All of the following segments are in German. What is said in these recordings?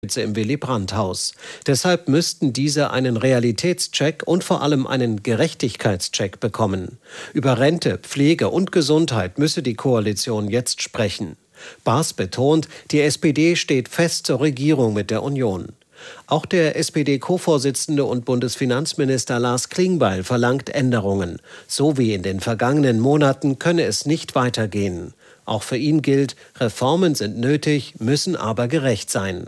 im Willy-Brandt-Haus. Deshalb müssten diese einen Realitätscheck und vor allem einen Gerechtigkeitscheck bekommen. Über Rente, Pflege und Gesundheit müsse die Koalition jetzt sprechen. Baas betont, die SPD steht fest zur Regierung mit der Union. Auch der SPD-Co-Vorsitzende und Bundesfinanzminister Lars Klingbeil verlangt Änderungen. So wie in den vergangenen Monaten könne es nicht weitergehen. Auch für ihn gilt, Reformen sind nötig, müssen aber gerecht sein.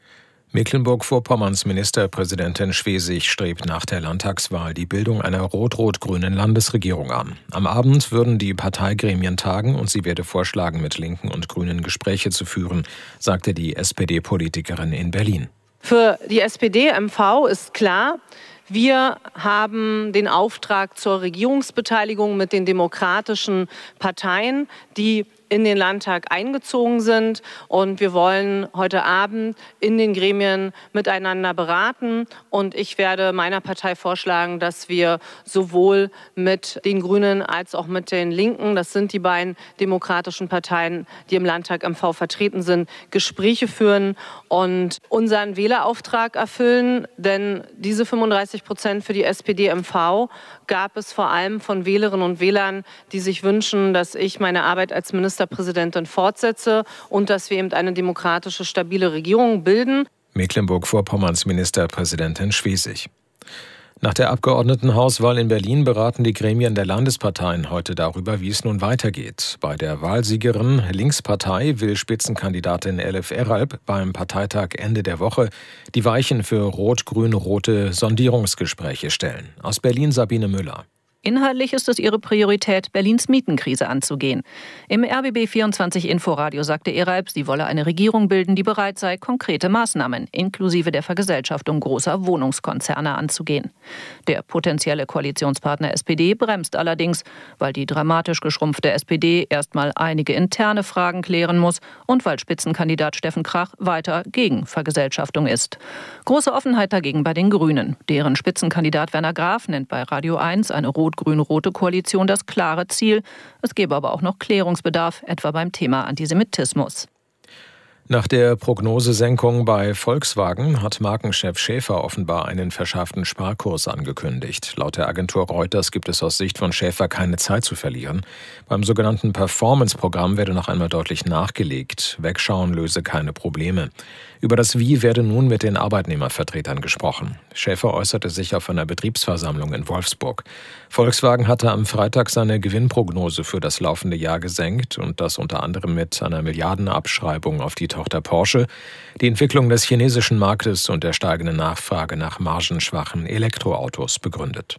Mecklenburg-Vorpommerns Ministerpräsidentin Schwesig strebt nach der Landtagswahl die Bildung einer rot-rot-grünen Landesregierung an. Am Abend würden die Parteigremien tagen und sie werde vorschlagen, mit Linken und Grünen Gespräche zu führen, sagte die SPD-Politikerin in Berlin. Für die SPD-MV ist klar, wir haben den Auftrag zur Regierungsbeteiligung mit den demokratischen Parteien, die in den Landtag eingezogen sind. Und wir wollen heute Abend in den Gremien miteinander beraten. Und ich werde meiner Partei vorschlagen, dass wir sowohl mit den Grünen als auch mit den Linken, das sind die beiden demokratischen Parteien, die im Landtag MV vertreten sind, Gespräche führen und unseren Wählerauftrag erfüllen. Denn diese 35% für die SPD-MV gab es vor allem von Wählerinnen und Wählern, die sich wünschen, dass ich meine Arbeit als Ministerpräsidentin fortsetze und dass wir eben eine demokratische, stabile Regierung bilden. Mecklenburg-Vorpommerns Ministerpräsidentin Schwesig. Nach der Abgeordnetenhauswahl in Berlin beraten die Gremien der Landesparteien heute darüber, wie es nun weitergeht. Bei der Wahlsiegerin Linkspartei will Spitzenkandidatin Elif Eralp beim Parteitag Ende der Woche die Weichen für rot-grün-rote Sondierungsgespräche stellen. Aus Berlin Sabine Müller. Inhaltlich ist es ihre Priorität, Berlins Mietenkrise anzugehen. Im RBB24 Inforadio sagte Eralp, sie wolle eine Regierung bilden, die bereit sei, konkrete Maßnahmen inklusive der Vergesellschaftung großer Wohnungskonzerne anzugehen. Der potenzielle Koalitionspartner SPD bremst allerdings, weil die dramatisch geschrumpfte SPD erstmal einige interne Fragen klären muss und weil Spitzenkandidat Steffen Krach weiter gegen Vergesellschaftung ist. Große Offenheit dagegen bei den Grünen. Deren Spitzenkandidat Werner Graf nennt bei Radio 1 eine rot-grün-rote Koalition das klare Ziel. Es gäbe aber auch noch Klärungsbedarf, etwa beim Thema Antisemitismus. Nach der Prognosesenkung bei Volkswagen hat Markenchef Schaefer offenbar einen verschärften Sparkurs angekündigt. Laut der Agentur Reuters gibt es aus Sicht von Schaefer keine Zeit zu verlieren. Beim sogenannten Performance-Programm werde noch einmal deutlich nachgelegt. Wegschauen löse keine Probleme. Über das Wie werde nun mit den Arbeitnehmervertretern gesprochen. Schaefer äußerte sich auf einer Betriebsversammlung in Wolfsburg. Volkswagen hatte am Freitag seine Gewinnprognose für das laufende Jahr gesenkt und das unter anderem mit einer Milliardenabschreibung auf die Tochter Porsche, die Entwicklung des chinesischen Marktes und der steigenden Nachfrage nach margenschwachen Elektroautos begründet.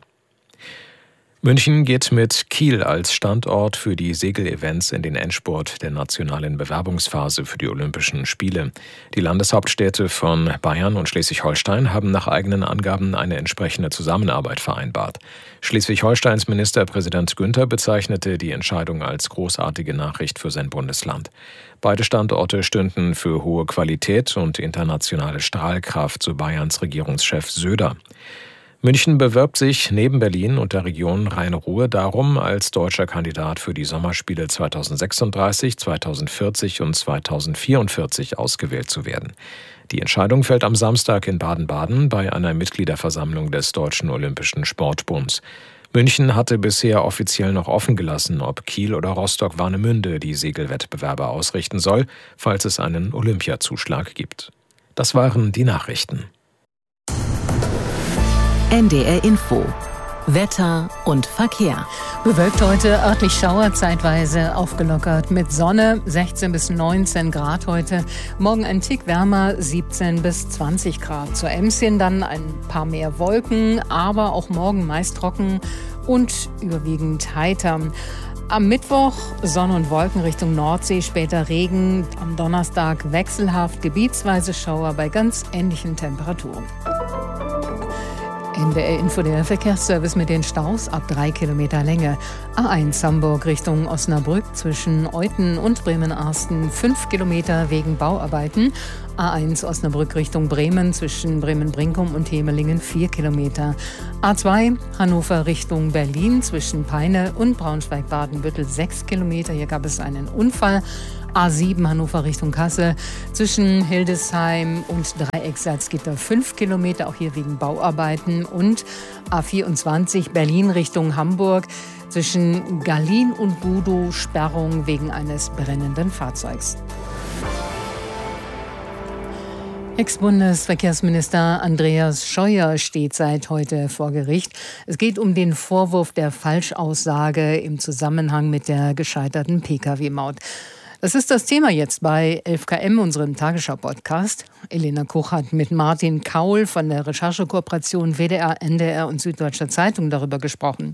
München geht mit Kiel als Standort für die Segelevents in den Endspurt der nationalen Bewerbungsphase für die Olympischen Spiele. Die Landeshauptstädte von Bayern und Schleswig-Holstein haben nach eigenen Angaben eine entsprechende Zusammenarbeit vereinbart. Schleswig-Holsteins Ministerpräsident Günther bezeichnete die Entscheidung als großartige Nachricht für sein Bundesland. Beide Standorte stünden für hohe Qualität und internationale Strahlkraft, so Bayerns Regierungschef Söder. München bewirbt sich neben Berlin und der Region Rhein-Ruhr darum, als deutscher Kandidat für die Sommerspiele 2036, 2040 und 2044 ausgewählt zu werden. Die Entscheidung fällt am Samstag in Baden-Baden bei einer Mitgliederversammlung des Deutschen Olympischen Sportbunds. München hatte bisher offiziell noch offen gelassen, ob Kiel oder Rostock-Warnemünde die Segelwettbewerbe ausrichten soll, falls es einen Olympiazuschlag gibt. Das waren die Nachrichten. NDR Info. Wetter und Verkehr. Bewölkt heute, örtlich Schauer, zeitweise aufgelockert mit Sonne, 16 bis 19 Grad heute. Morgen ein Tick wärmer, 17 bis 20 Grad. Zur Ems hin dann ein paar mehr Wolken, aber auch morgen meist trocken und überwiegend heiter. Am Mittwoch Sonne und Wolken Richtung Nordsee, später Regen. Am Donnerstag wechselhaft, gebietsweise Schauer bei ganz ähnlichen Temperaturen. NDR Info, der Verkehrsservice mit den Staus ab 3 Kilometer Länge. A1 Hamburg Richtung Osnabrück zwischen Euthen und Bremen-Arsten 5 Kilometer wegen Bauarbeiten. A1 Osnabrück Richtung Bremen zwischen Bremen-Brinkum und Hemelingen 4 Kilometer. A2 Hannover Richtung Berlin zwischen Peine und Braunschweig-Badenbüttel 6 Kilometer. Hier gab es einen Unfall. A7 Hannover Richtung Kassel zwischen Hildesheim und Dreieck-Salzgitter 5 Kilometer, auch hier wegen Bauarbeiten. Und A24 Berlin Richtung Hamburg zwischen Gallin und Gudow Sperrung wegen eines brennenden Fahrzeugs. Ex-Bundesverkehrsminister Andreas Scheuer steht seit heute vor Gericht. Es geht um den Vorwurf der Falschaussage im Zusammenhang mit der gescheiterten Pkw-Maut. Das ist das Thema jetzt bei 11KM, unserem Tagesschau-Podcast. Elena Kuch hat mit Martin Kaul von der Recherchekooperation WDR, NDR und Süddeutscher Zeitung darüber gesprochen.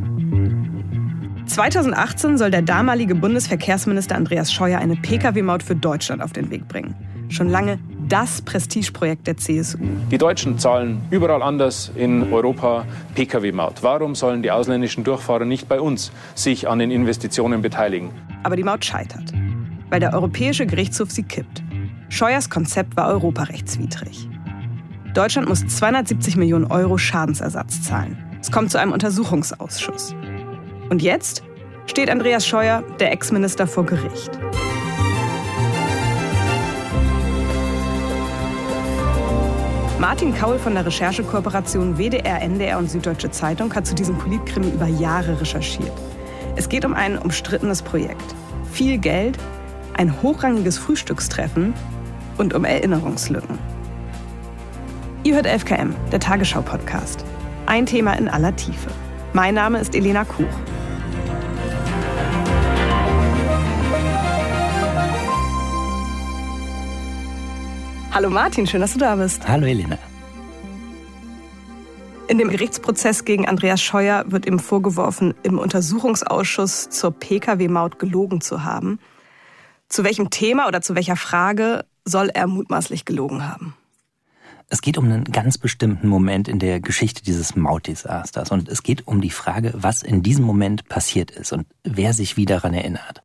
2018 soll der damalige Bundesverkehrsminister Andreas Scheuer eine Pkw-Maut für Deutschland auf den Weg bringen. Schon lange das Prestigeprojekt der CSU. Die Deutschen zahlen überall anders in Europa Pkw-Maut. Warum sollen die ausländischen Durchfahrer nicht bei uns sich an den Investitionen beteiligen? Aber die Maut scheitert, weil der Europäische Gerichtshof sie kippt. Scheuers Konzept war europarechtswidrig. Deutschland muss 270 Millionen Euro Schadensersatz zahlen. Es kommt zu einem Untersuchungsausschuss. Und jetzt steht Andreas Scheuer, der Ex-Minister, vor Gericht. Martin Kaul von der Recherchekooperation WDR, NDR und Süddeutsche Zeitung hat zu diesem Politkrimi über Jahre recherchiert. Es geht um ein umstrittenes Projekt. Viel Geld, ein hochrangiges Frühstückstreffen und um Erinnerungslücken. Ihr hört 11KM, der Tagesschau-Podcast. Ein Thema in aller Tiefe. Mein Name ist Elena Kuch. Hallo Martin, schön, dass du da bist. Hallo Elena. In dem Gerichtsprozess gegen Andreas Scheuer wird ihm vorgeworfen, im Untersuchungsausschuss zur Pkw-Maut gelogen zu haben. Zu welchem Thema oder zu welcher Frage soll er mutmaßlich gelogen haben? Es geht um einen ganz bestimmten Moment in der Geschichte dieses Mautdesasters. Und es geht um die Frage, was in diesem Moment passiert ist und wer sich wie daran erinnert.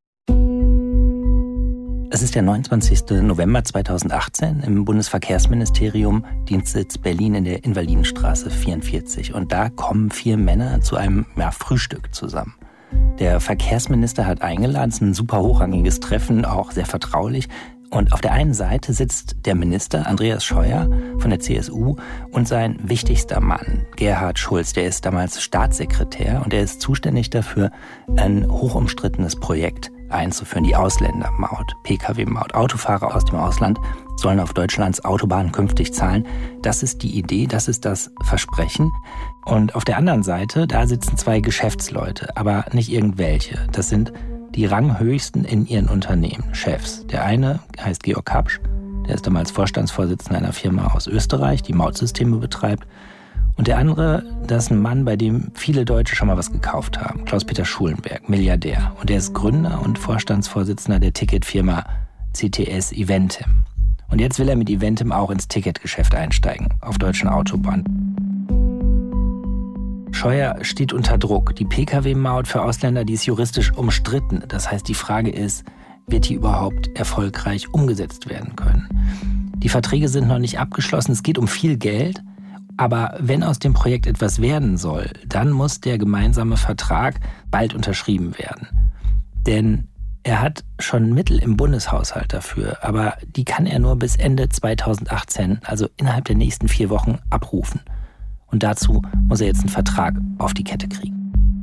Es ist der 29. November 2018 im Bundesverkehrsministerium, Dienstsitz Berlin in der Invalidenstraße 44. Und da kommen 4 Männer zu einem Frühstück zusammen. Der Verkehrsminister hat eingeladen, es ist ein super hochrangiges Treffen, auch sehr vertraulich. Und auf der einen Seite sitzt der Minister Andreas Scheuer von der CSU und sein wichtigster Mann, Gerhard Schulz. Der ist damals Staatssekretär und er ist zuständig dafür, ein hochumstrittenes Projekt einzuführen, die Ausländermaut, Pkw-Maut. Autofahrer aus dem Ausland sollen auf Deutschlands Autobahnen künftig zahlen. Das ist die Idee, das ist das Versprechen. Und auf der anderen Seite, da sitzen 2 Geschäftsleute, aber nicht irgendwelche. Das sind die Ranghöchsten in ihren Unternehmen, Chefs. Der eine heißt Georg Kapsch, der ist damals Vorstandsvorsitzender einer Firma aus Österreich, die Mautsysteme betreibt. Und der andere, das ist ein Mann, bei dem viele Deutsche schon mal was gekauft haben. Klaus-Peter Schulenberg, Milliardär. Und der ist Gründer und Vorstandsvorsitzender der Ticketfirma CTS Eventim. Und jetzt will er mit Eventim auch ins Ticketgeschäft einsteigen, auf deutschen Autobahnen. Scheuer steht unter Druck. Die Pkw-Maut für Ausländer, die ist juristisch umstritten. Das heißt, die Frage ist, wird die überhaupt erfolgreich umgesetzt werden können? Die Verträge sind noch nicht abgeschlossen. Es geht um viel Geld. Aber wenn aus dem Projekt etwas werden soll, dann muss der gemeinsame Vertrag bald unterschrieben werden. Denn er hat schon Mittel im Bundeshaushalt dafür, aber die kann er nur bis Ende 2018, also innerhalb der nächsten 4 Wochen, abrufen. Und dazu muss er jetzt einen Vertrag auf die Kette kriegen.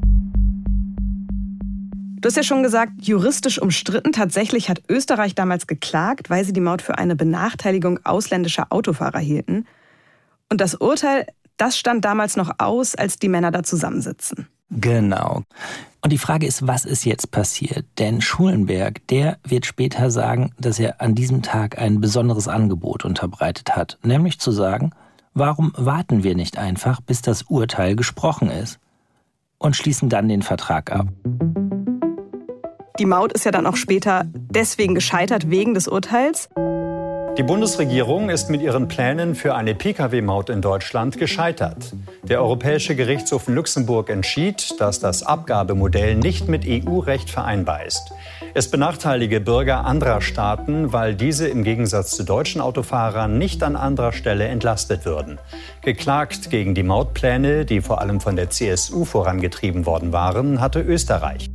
Du hast ja schon gesagt, juristisch umstritten. Tatsächlich hat Österreich damals geklagt, weil sie die Maut für eine Benachteiligung ausländischer Autofahrer hielten. Und das Urteil, das stand damals noch aus, als die Männer da zusammensitzen. Genau. Und die Frage ist, was ist jetzt passiert? Denn Schulenberg, der wird später sagen, dass er an diesem Tag ein besonderes Angebot unterbreitet hat. Nämlich zu sagen, warum warten wir nicht einfach, bis das Urteil gesprochen ist? Und schließen dann den Vertrag ab. Die Maut ist ja dann auch später deswegen gescheitert, wegen des Urteils. Die Bundesregierung ist mit ihren Plänen für eine Pkw-Maut in Deutschland gescheitert. Der Europäische Gerichtshof in Luxemburg entschied, dass das Abgabemodell nicht mit EU-Recht vereinbar ist. Es benachteilige Bürger anderer Staaten, weil diese im Gegensatz zu deutschen Autofahrern nicht an anderer Stelle entlastet würden. Geklagt gegen die Mautpläne, die vor allem von der CSU vorangetrieben worden waren, hatte Österreich.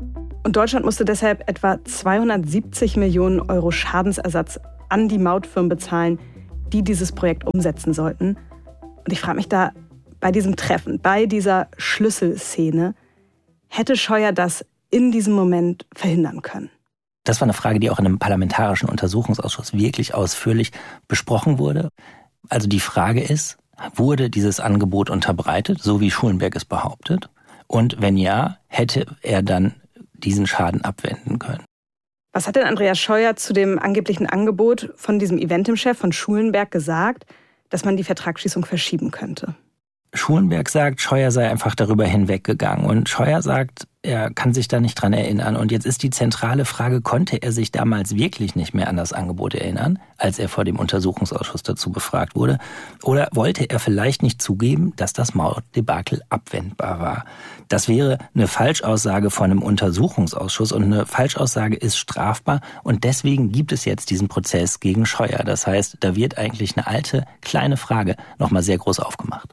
Und Deutschland musste deshalb etwa 270 Millionen Euro Schadensersatz an die Mautfirmen bezahlen, die dieses Projekt umsetzen sollten. Und ich frage mich da, bei diesem Treffen, bei dieser Schlüsselszene, hätte Scheuer das in diesem Moment verhindern können? Das war eine Frage, die auch in einem parlamentarischen Untersuchungsausschuss wirklich ausführlich besprochen wurde. Also die Frage ist, wurde dieses Angebot unterbreitet, so wie Schulenberg es behauptet? Und wenn ja, hätte er dann diesen Schaden abwenden können? Was hat denn Andreas Scheuer zu dem angeblichen Angebot von diesem Eventim-Chef von Schulenberg gesagt, dass man die Vertragsschließung verschieben könnte? Schulenberg sagt, Scheuer sei einfach darüber hinweggegangen. Und Scheuer sagt, er kann sich da nicht dran erinnern. Und jetzt ist die zentrale Frage, konnte er sich damals wirklich nicht mehr an das Angebot erinnern, als er vor dem Untersuchungsausschuss dazu befragt wurde? Oder wollte er vielleicht nicht zugeben, dass das Mautdebakel abwendbar war? Das wäre eine Falschaussage von einem Untersuchungsausschuss. Und eine Falschaussage ist strafbar. Und deswegen gibt es jetzt diesen Prozess gegen Scheuer. Das heißt, da wird eigentlich eine alte, kleine Frage nochmal sehr groß aufgemacht.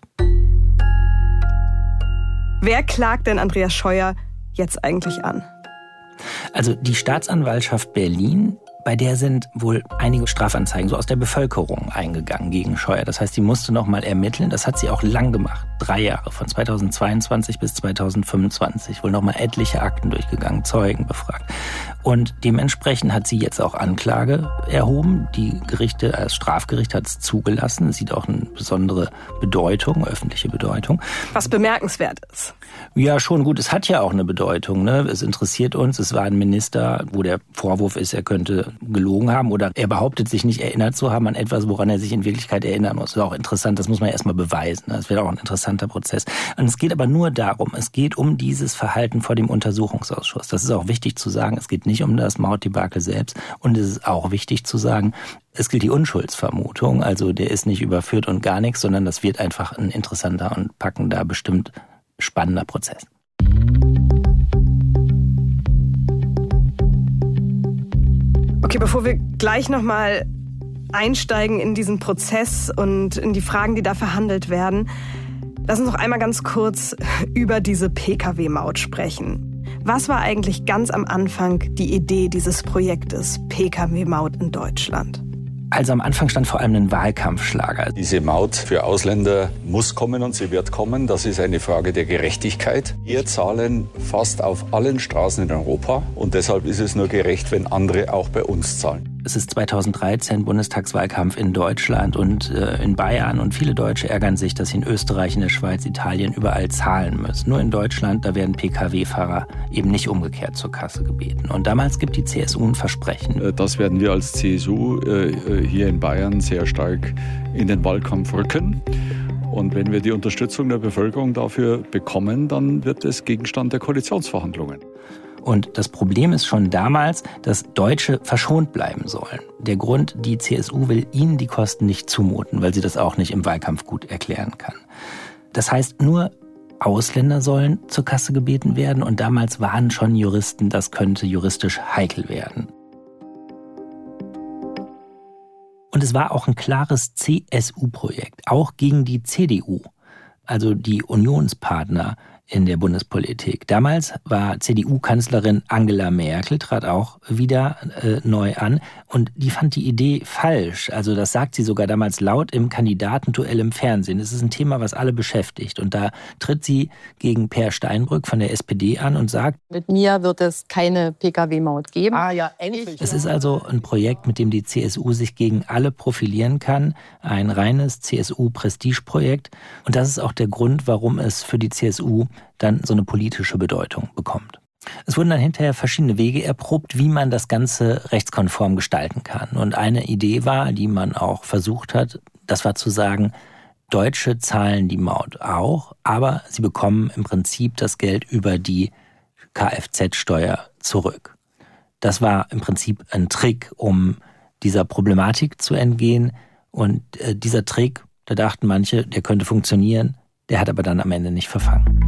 Wer klagt denn Andreas Scheuer jetzt eigentlich an? Also die Staatsanwaltschaft Berlin, bei der sind wohl einige Strafanzeigen so aus der Bevölkerung eingegangen gegen Scheuer. Das heißt, die musste noch mal ermitteln. Das hat sie auch lang gemacht. 3 Jahre, von 2022 bis 2025. Wohl noch mal etliche Akten durchgegangen, Zeugen befragt. Und dementsprechend hat sie jetzt auch Anklage erhoben. Die Gerichte, das Strafgericht hat es zugelassen. Es sieht auch eine besondere Bedeutung, öffentliche Bedeutung. Was bemerkenswert ist. Ja, schon gut. Es hat ja auch eine Bedeutung, ne? Es interessiert uns. Es war ein Minister, wo der Vorwurf ist, er könnte gelogen haben oder er behauptet, sich nicht erinnert zu haben an etwas, woran er sich in Wirklichkeit erinnern muss. Das ist auch interessant. Das muss man erstmal beweisen. Das wäre auch ein interessanter Prozess. Und es geht aber nur darum, es geht um dieses Verhalten vor dem Untersuchungsausschuss. Das ist auch wichtig zu sagen. Es geht nicht um das Mautdebakel selbst. Und es ist auch wichtig zu sagen, es gilt die Unschuldsvermutung. Also der ist nicht überführt und gar nichts, sondern das wird einfach ein interessanter und packender, bestimmt spannender Prozess. Okay, bevor wir gleich nochmal einsteigen in diesen Prozess und in die Fragen, die da verhandelt werden, lass uns noch einmal ganz kurz über diese Pkw-Maut sprechen. Was war eigentlich ganz am Anfang die Idee dieses Projektes Pkw-Maut in Deutschland? Also am Anfang stand vor allem ein Wahlkampfschlager. Diese Maut für Ausländer muss kommen und sie wird kommen. Das ist eine Frage der Gerechtigkeit. Wir zahlen fast auf allen Straßen in Europa und deshalb ist es nur gerecht, wenn andere auch bei uns zahlen. Es ist 2013 Bundestagswahlkampf in Deutschland und in Bayern und viele Deutsche ärgern sich, dass sie in Österreich, in der Schweiz, Italien überall zahlen müssen. Nur in Deutschland, da werden Pkw-Fahrer eben nicht umgekehrt zur Kasse gebeten. Und damals gibt die CSU ein Versprechen. Das werden wir als CSU hier in Bayern sehr stark in den Wahlkampf rücken. Und wenn wir die Unterstützung der Bevölkerung dafür bekommen, dann wird es Gegenstand der Koalitionsverhandlungen. Und das Problem ist schon damals, dass Deutsche verschont bleiben sollen. Der Grund, die CSU will ihnen die Kosten nicht zumuten, weil sie das auch nicht im Wahlkampf gut erklären kann. Das heißt, nur Ausländer sollen zur Kasse gebeten werden und damals waren schon Juristen, das könnte juristisch heikel werden. Und es war auch ein klares CSU-Projekt, auch gegen die CDU, also die Unionspartner in der Bundespolitik. Damals war CDU-Kanzlerin Angela Merkel, trat auch wieder neu an und die fand die Idee falsch. Also das sagt sie sogar damals laut im Kandidatenduell im Fernsehen. Es ist ein Thema, was alle beschäftigt. Und da tritt sie gegen Peer Steinbrück von der SPD an und sagt, mit mir wird es keine Pkw-Maut geben. Ja, endlich. Es ist also ein Projekt, mit dem die CSU sich gegen alle profilieren kann. Ein reines CSU-Prestigeprojekt. Und das ist auch der Grund, warum es für die CSU dann so eine politische Bedeutung bekommt. Es wurden dann hinterher verschiedene Wege erprobt, wie man das Ganze rechtskonform gestalten kann. Und eine Idee war, die man auch versucht hat, das war zu sagen, Deutsche zahlen die Maut auch, aber sie bekommen im Prinzip das Geld über die Kfz-Steuer zurück. Das war im Prinzip ein Trick, um dieser Problematik zu entgehen. Und dieser Trick, da dachten manche, der könnte funktionieren, der hat aber dann am Ende nicht verfangen.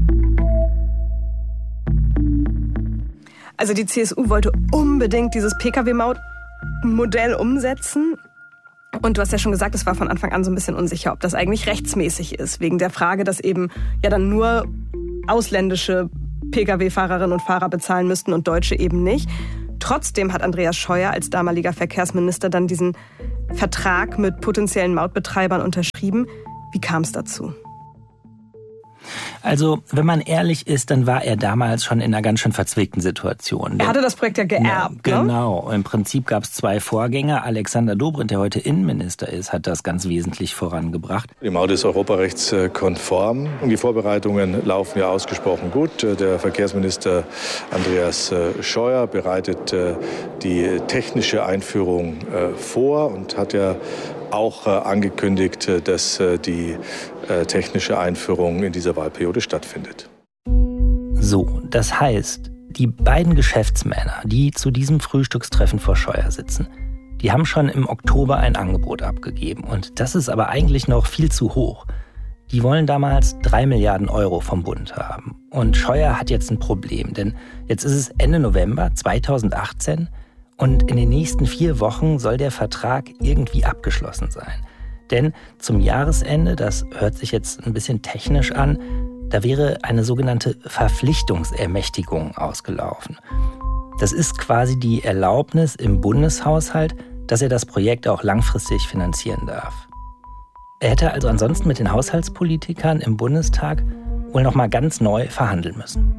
Also die CSU wollte unbedingt dieses Pkw-Maut-Modell umsetzen. Und du hast ja schon gesagt, es war von Anfang an so ein bisschen unsicher, ob das eigentlich rechtsmäßig ist. Wegen der Frage, dass eben ja dann nur ausländische Pkw-Fahrerinnen und Fahrer bezahlen müssten und Deutsche eben nicht. Trotzdem hat Andreas Scheuer als damaliger Verkehrsminister dann diesen Vertrag mit potenziellen Mautbetreibern unterschrieben. Wie kam es dazu? Also, wenn man ehrlich ist, dann war er damals schon in einer ganz schön verzwickten Situation. Er hatte das Projekt ja geerbt, ja, genau. Ne? Im Prinzip gab es 2 Vorgänger. Alexander Dobrindt, der heute Innenminister ist, hat das ganz wesentlich vorangebracht. Die Maut ist europarechtskonform und die Vorbereitungen laufen ja ausgesprochen gut. Der Verkehrsminister Andreas Scheuer bereitet die technische Einführung vor und hat ja auch angekündigt, dass die technische Einführung in dieser Wahlperiode stattfindet. So, das heißt, die beiden Geschäftsmänner, die zu diesem Frühstückstreffen vor Scheuer sitzen, die haben schon im Oktober ein Angebot abgegeben. Und das ist aber eigentlich noch viel zu hoch. Die wollen damals 3 Milliarden Euro vom Bund haben. Und Scheuer hat jetzt ein Problem, denn jetzt ist es Ende November 2018 und in den nächsten 4 Wochen soll der Vertrag irgendwie abgeschlossen sein. Denn zum Jahresende, das hört sich jetzt ein bisschen technisch an, da wäre eine sogenannte Verpflichtungsermächtigung ausgelaufen. Das ist quasi die Erlaubnis im Bundeshaushalt, dass er das Projekt auch langfristig finanzieren darf. Er hätte also ansonsten mit den Haushaltspolitikern im Bundestag wohl noch mal ganz neu verhandeln müssen.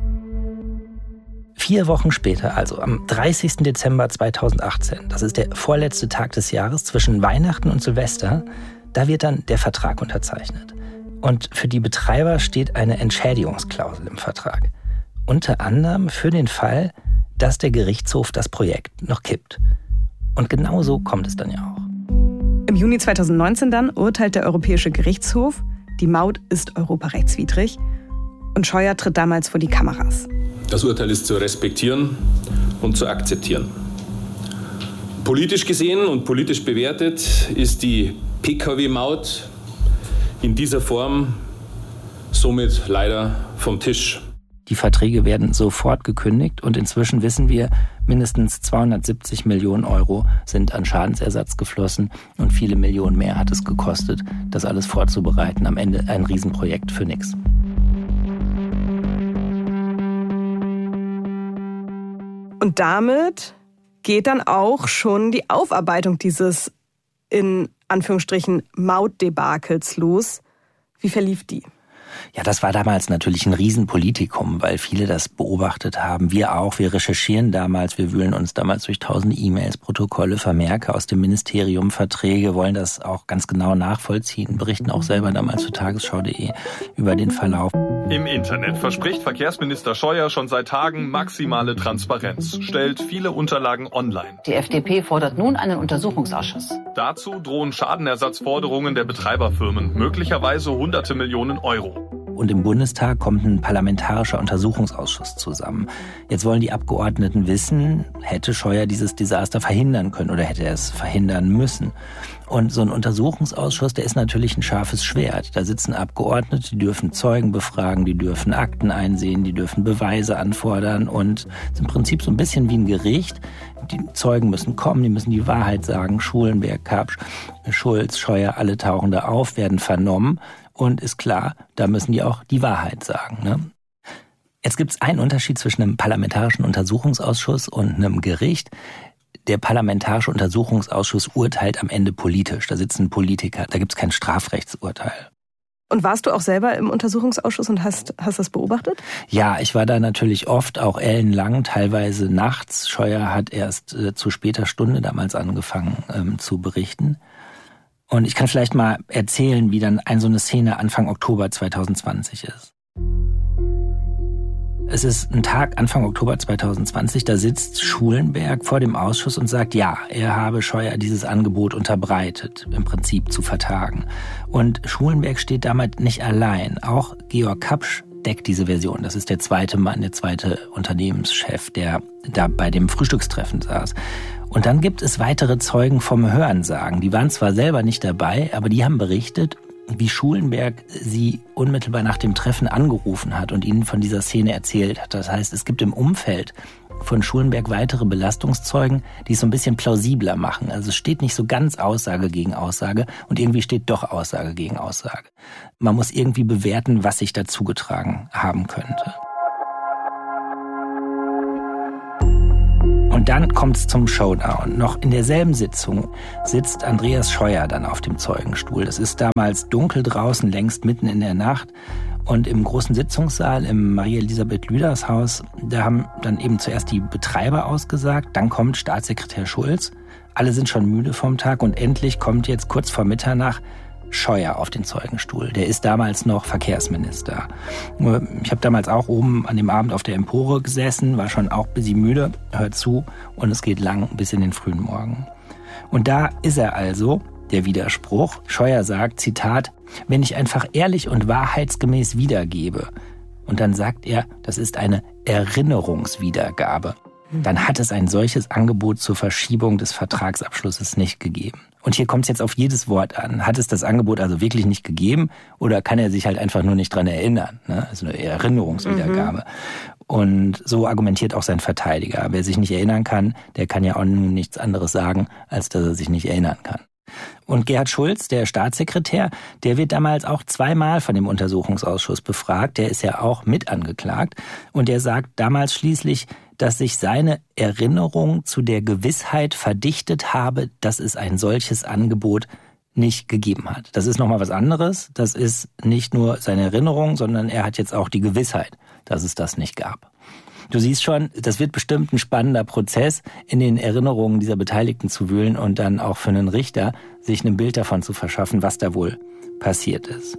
4 Wochen später, also am 30. Dezember 2018, das ist der vorletzte Tag des Jahres zwischen Weihnachten und Silvester, da wird dann der Vertrag unterzeichnet. Und für die Betreiber steht eine Entschädigungsklausel im Vertrag. Unter anderem für den Fall, dass der Gerichtshof das Projekt noch kippt. Und genau so kommt es dann ja auch. Im Juni 2019 dann urteilt der Europäische Gerichtshof, die Maut ist europarechtswidrig und Scheuer tritt damals vor die Kameras. Das Urteil ist zu respektieren und zu akzeptieren. Politisch gesehen und politisch bewertet ist die Pkw-Maut in dieser Form somit leider vom Tisch. Die Verträge werden sofort gekündigt und inzwischen wissen wir, mindestens 270 Millionen Euro sind an Schadensersatz geflossen und viele Millionen mehr hat es gekostet, das alles vorzubereiten. Am Ende ein Riesenprojekt für nichts. Und damit geht dann auch schon die Aufarbeitung dieses in Anführungsstrichen Mautdebakels los. Wie verlief die? Ja, das war damals natürlich ein Riesenpolitikum, weil viele das beobachtet haben. Wir auch. Wir recherchieren damals. Wir wühlen uns damals durch tausende E-Mails, Protokolle, Vermerke aus dem Ministerium, Verträge, wollen das auch ganz genau nachvollziehen, berichten auch selber damals für tagesschau.de über den Verlauf. Im Internet verspricht Verkehrsminister Scheuer schon seit Tagen maximale Transparenz, stellt viele Unterlagen online. Die FDP fordert nun einen Untersuchungsausschuss. Dazu drohen Schadenersatzforderungen der Betreiberfirmen, möglicherweise hunderte Millionen Euro. Und im Bundestag kommt ein parlamentarischer Untersuchungsausschuss zusammen. Jetzt wollen die Abgeordneten wissen, hätte Scheuer dieses Desaster verhindern können oder hätte er es verhindern müssen? Und so ein Untersuchungsausschuss, der ist natürlich ein scharfes Schwert. Da sitzen Abgeordnete, die dürfen Zeugen befragen, die dürfen Akten einsehen, die dürfen Beweise anfordern und ist im Prinzip so ein bisschen wie ein Gericht. Die Zeugen müssen kommen, die müssen die Wahrheit sagen. Schulenberg, Kapsch, Schulz, Scheuer, alle tauchen da auf, werden vernommen. Und ist klar, da müssen die auch die Wahrheit sagen. Ne? Jetzt gibt es einen Unterschied zwischen einem parlamentarischen Untersuchungsausschuss und einem Gericht. Der Parlamentarische Untersuchungsausschuss urteilt am Ende politisch. Da sitzen Politiker, da gibt es kein Strafrechtsurteil. Und warst du auch selber im Untersuchungsausschuss und hast das beobachtet? Ja, ich war da natürlich oft, auch ellenlang, teilweise nachts. Scheuer hat erst zu später Stunde damals angefangen zu berichten. Und ich kann vielleicht mal erzählen, wie dann so eine Szene Anfang Oktober 2020 ist. Es ist ein Tag Anfang Oktober 2020, da sitzt Schulenberg vor dem Ausschuss und sagt, ja, er habe Scheuer dieses Angebot unterbreitet, im Prinzip zu vertagen. Und Schulenberg steht damit nicht allein. Auch Georg Kapsch deckt diese Version. Das ist der zweite Mann, der zweite Unternehmenschef, der da bei dem Frühstückstreffen saß. Und dann gibt es weitere Zeugen vom Hörensagen. Die waren zwar selber nicht dabei, aber die haben berichtet, wie Schulenberg sie unmittelbar nach dem Treffen angerufen hat und ihnen von dieser Szene erzählt hat. Das heißt, es gibt im Umfeld von Schulenberg weitere Belastungszeugen, die es so ein bisschen plausibler machen. Also es steht nicht so ganz Aussage gegen Aussage und irgendwie steht doch Aussage gegen Aussage. Man muss irgendwie bewerten, was sich da zugetragen haben könnte. Und dann kommt es zum Showdown. Noch in derselben Sitzung sitzt Andreas Scheuer dann auf dem Zeugenstuhl. Es ist damals dunkel draußen, längst mitten in der Nacht. Und im großen Sitzungssaal im Marie-Elisabeth Lüders Haus, da haben dann eben zuerst die Betreiber ausgesagt, dann kommt Staatssekretär Schulz. Alle sind schon müde vom Tag und endlich kommt jetzt kurz vor Mitternacht Scheuer auf den Zeugenstuhl. Der ist damals noch Verkehrsminister. Ich habe damals auch oben an dem Abend auf der Empore gesessen, war schon auch ein bisschen müde, hört zu und es geht lang bis in den frühen Morgen. Und da ist er also, der Widerspruch. Scheuer sagt, Zitat, wenn ich einfach ehrlich und wahrheitsgemäß wiedergebe, und dann sagt er, das ist eine Erinnerungswiedergabe, dann hat es ein solches Angebot zur Verschiebung des Vertragsabschlusses nicht gegeben. Und hier kommt es jetzt auf jedes Wort an. Hat es das Angebot also wirklich nicht gegeben oder kann er sich halt einfach nur nicht dran erinnern? Ne? Also eine Erinnerungswiedergabe. Und so argumentiert auch sein Verteidiger. Wer sich nicht erinnern kann, der kann ja auch nun nichts anderes sagen, als dass er sich nicht erinnern kann. Und Gerhard Schulz, der Staatssekretär, der wird damals auch zweimal von dem Untersuchungsausschuss befragt. Der ist ja auch mit angeklagt. Und der sagt damals schließlich, dass sich seine Erinnerung zu der Gewissheit verdichtet habe, dass es ein solches Angebot nicht gegeben hat. Das ist nochmal was anderes. Das ist nicht nur seine Erinnerung, sondern er hat jetzt auch die Gewissheit, dass es das nicht gab. Du siehst schon, das wird bestimmt ein spannender Prozess, in den Erinnerungen dieser Beteiligten zu wühlen und dann auch für einen Richter sich ein Bild davon zu verschaffen, was da wohl passiert ist.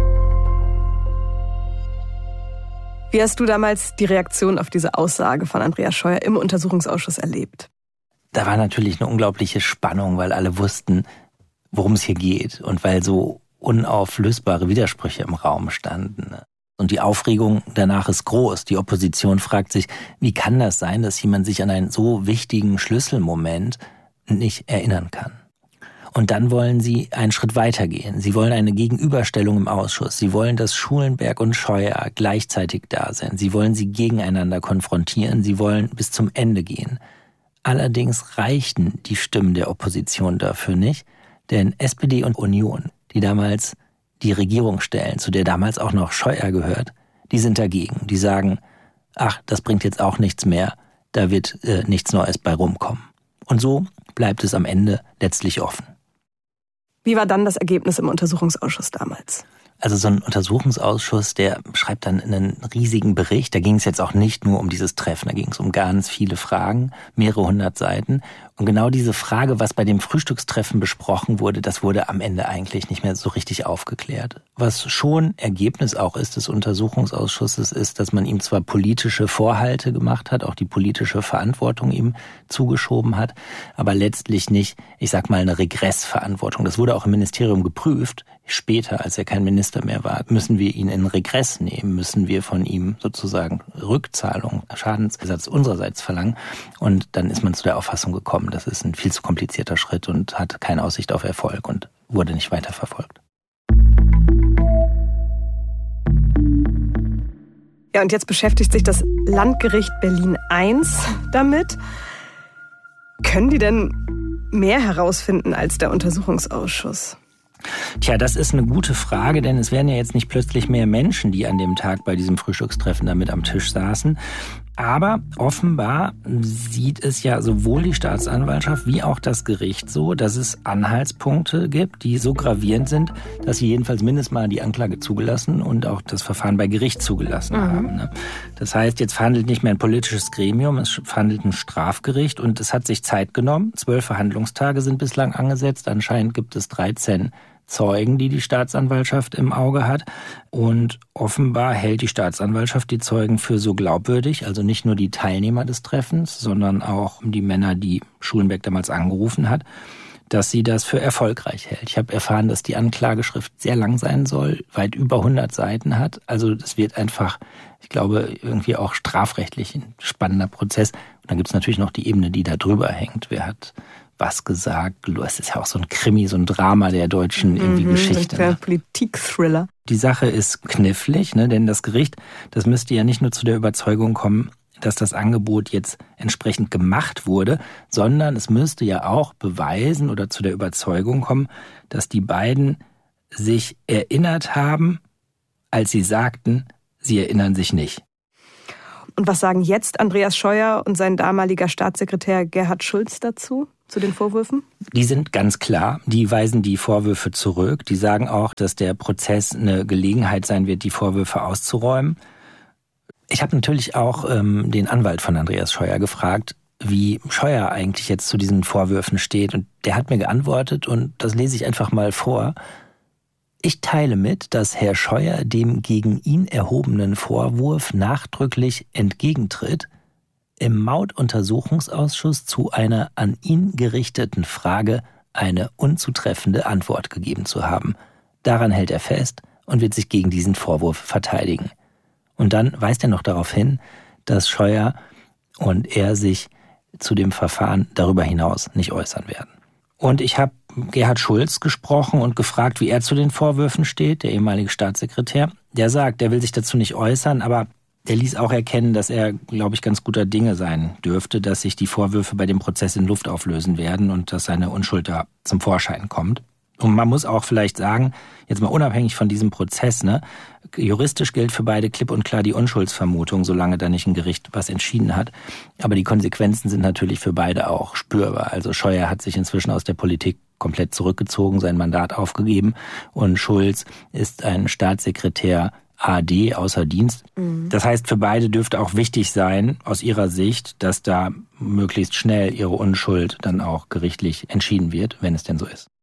Wie hast du damals die Reaktion auf diese Aussage von Andreas Scheuer im Untersuchungsausschuss erlebt? Da war natürlich eine unglaubliche Spannung, weil alle wussten, worum es hier geht und weil so unauflösbare Widersprüche im Raum standen. Und die Aufregung danach ist groß. Die Opposition fragt sich, wie kann das sein, dass jemand sich an einen so wichtigen Schlüsselmoment nicht erinnern kann? Und dann wollen sie einen Schritt weitergehen. Sie wollen eine Gegenüberstellung im Ausschuss. Sie wollen, dass Schulenberg und Scheuer gleichzeitig da sind. Sie wollen sie gegeneinander konfrontieren. Sie wollen bis zum Ende gehen. Allerdings reichten die Stimmen der Opposition dafür nicht, denn SPD und Union, die damals die Regierung stellen, zu der damals auch noch Scheuer gehört, die sind dagegen. Die sagen, ach, das bringt jetzt auch nichts mehr, da wird nichts Neues bei rumkommen. Und so bleibt es am Ende letztlich offen. Wie war dann das Ergebnis im Untersuchungsausschuss damals? Also so ein Untersuchungsausschuss, der schreibt dann einen riesigen Bericht. Da ging es jetzt auch nicht nur um dieses Treffen, da ging es um ganz viele Fragen, mehrere hundert Seiten. Und genau diese Frage, was bei dem Frühstückstreffen besprochen wurde, das wurde am Ende eigentlich nicht mehr so richtig aufgeklärt. Was schon Ergebnis auch ist des Untersuchungsausschusses, ist, dass man ihm zwar politische Vorhalte gemacht hat, auch die politische Verantwortung ihm zugeschoben hat, aber letztlich nicht, ich sag mal, eine Regressverantwortung. Das wurde auch im Ministerium geprüft. Später, als er kein Minister mehr war, müssen wir ihn in Regress nehmen, müssen wir von ihm sozusagen Rückzahlung, Schadensersatz unsererseits verlangen. Und dann ist man zu der Auffassung gekommen, das ist ein viel zu komplizierter Schritt und hat keine Aussicht auf Erfolg und wurde nicht weiterverfolgt. Ja, und jetzt beschäftigt sich das Landgericht Berlin I damit. Können die denn mehr herausfinden als der Untersuchungsausschuss? Tja, das ist eine gute Frage, denn es werden ja jetzt nicht plötzlich mehr Menschen, die an dem Tag bei diesem Frühstückstreffen damit am Tisch saßen. Aber offenbar sieht es ja sowohl die Staatsanwaltschaft wie auch das Gericht so, dass es Anhaltspunkte gibt, die so gravierend sind, dass sie jedenfalls mindestens mal die Anklage zugelassen und auch das Verfahren bei Gericht zugelassen haben. Das heißt, jetzt verhandelt nicht mehr ein politisches Gremium, es verhandelt ein Strafgericht und es hat sich Zeit genommen. 12 Verhandlungstage sind bislang angesetzt. Anscheinend gibt es 13 Zeugen, die Staatsanwaltschaft im Auge hat. Und offenbar hält die Staatsanwaltschaft die Zeugen für so glaubwürdig, also nicht nur die Teilnehmer des Treffens, sondern auch die Männer, die Schulenberg damals angerufen hat, dass sie das für erfolgreich hält. Ich habe erfahren, dass die Anklageschrift sehr lang sein soll, weit über 100 Seiten hat. Also das wird einfach, ich glaube, irgendwie auch strafrechtlich ein spannender Prozess. Und dann gibt es natürlich noch die Ebene, die da drüber hängt. Wer hat was gesagt? Es ist ja auch so ein Krimi, so ein Drama der deutschen irgendwie Geschichte. Ein Politik-Thriller. Die Sache ist knifflig, ne? Denn das Gericht, das müsste ja nicht nur zu der Überzeugung kommen, dass das Angebot jetzt entsprechend gemacht wurde, sondern es müsste ja auch beweisen oder zu der Überzeugung kommen, dass die beiden sich erinnert haben, als sie sagten, sie erinnern sich nicht. Und was sagen jetzt Andreas Scheuer und sein damaliger Staatssekretär Gerhard Schulz dazu, zu den Vorwürfen? Die sind ganz klar, die weisen die Vorwürfe zurück. Die sagen auch, dass der Prozess eine Gelegenheit sein wird, die Vorwürfe auszuräumen. Ich habe natürlich auch den Anwalt von Andreas Scheuer gefragt, wie Scheuer eigentlich jetzt zu diesen Vorwürfen steht. Und der hat mir geantwortet, und das lese ich einfach mal vor. Ich teile mit, dass Herr Scheuer dem gegen ihn erhobenen Vorwurf nachdrücklich entgegentritt, im Mautuntersuchungsausschuss zu einer an ihn gerichteten Frage eine unzutreffende Antwort gegeben zu haben. Daran hält er fest und wird sich gegen diesen Vorwurf verteidigen. Und dann weist er noch darauf hin, dass Scheuer und er sich zu dem Verfahren darüber hinaus nicht äußern werden. Und ich habe Gerhard Schulz gesprochen und gefragt, wie er zu den Vorwürfen steht, der ehemalige Staatssekretär. Der sagt, er will sich dazu nicht äußern, aber der ließ auch erkennen, dass er, glaube ich, ganz guter Dinge sein dürfte, dass sich die Vorwürfe bei dem Prozess in Luft auflösen werden und dass seine Unschuld da zum Vorschein kommt. Und man muss auch vielleicht sagen, jetzt mal unabhängig von diesem Prozess, juristisch gilt für beide klipp und klar die Unschuldsvermutung, solange da nicht ein Gericht was entschieden hat. Aber die Konsequenzen sind natürlich für beide auch spürbar. Also Scheuer hat sich inzwischen aus der Politik komplett zurückgezogen, sein Mandat aufgegeben, und Schulz ist ein Staatssekretär AD außer Dienst. Das heißt, für beide dürfte auch wichtig sein, aus ihrer Sicht, dass da möglichst schnell ihre Unschuld dann auch gerichtlich entschieden wird, wenn es denn so ist.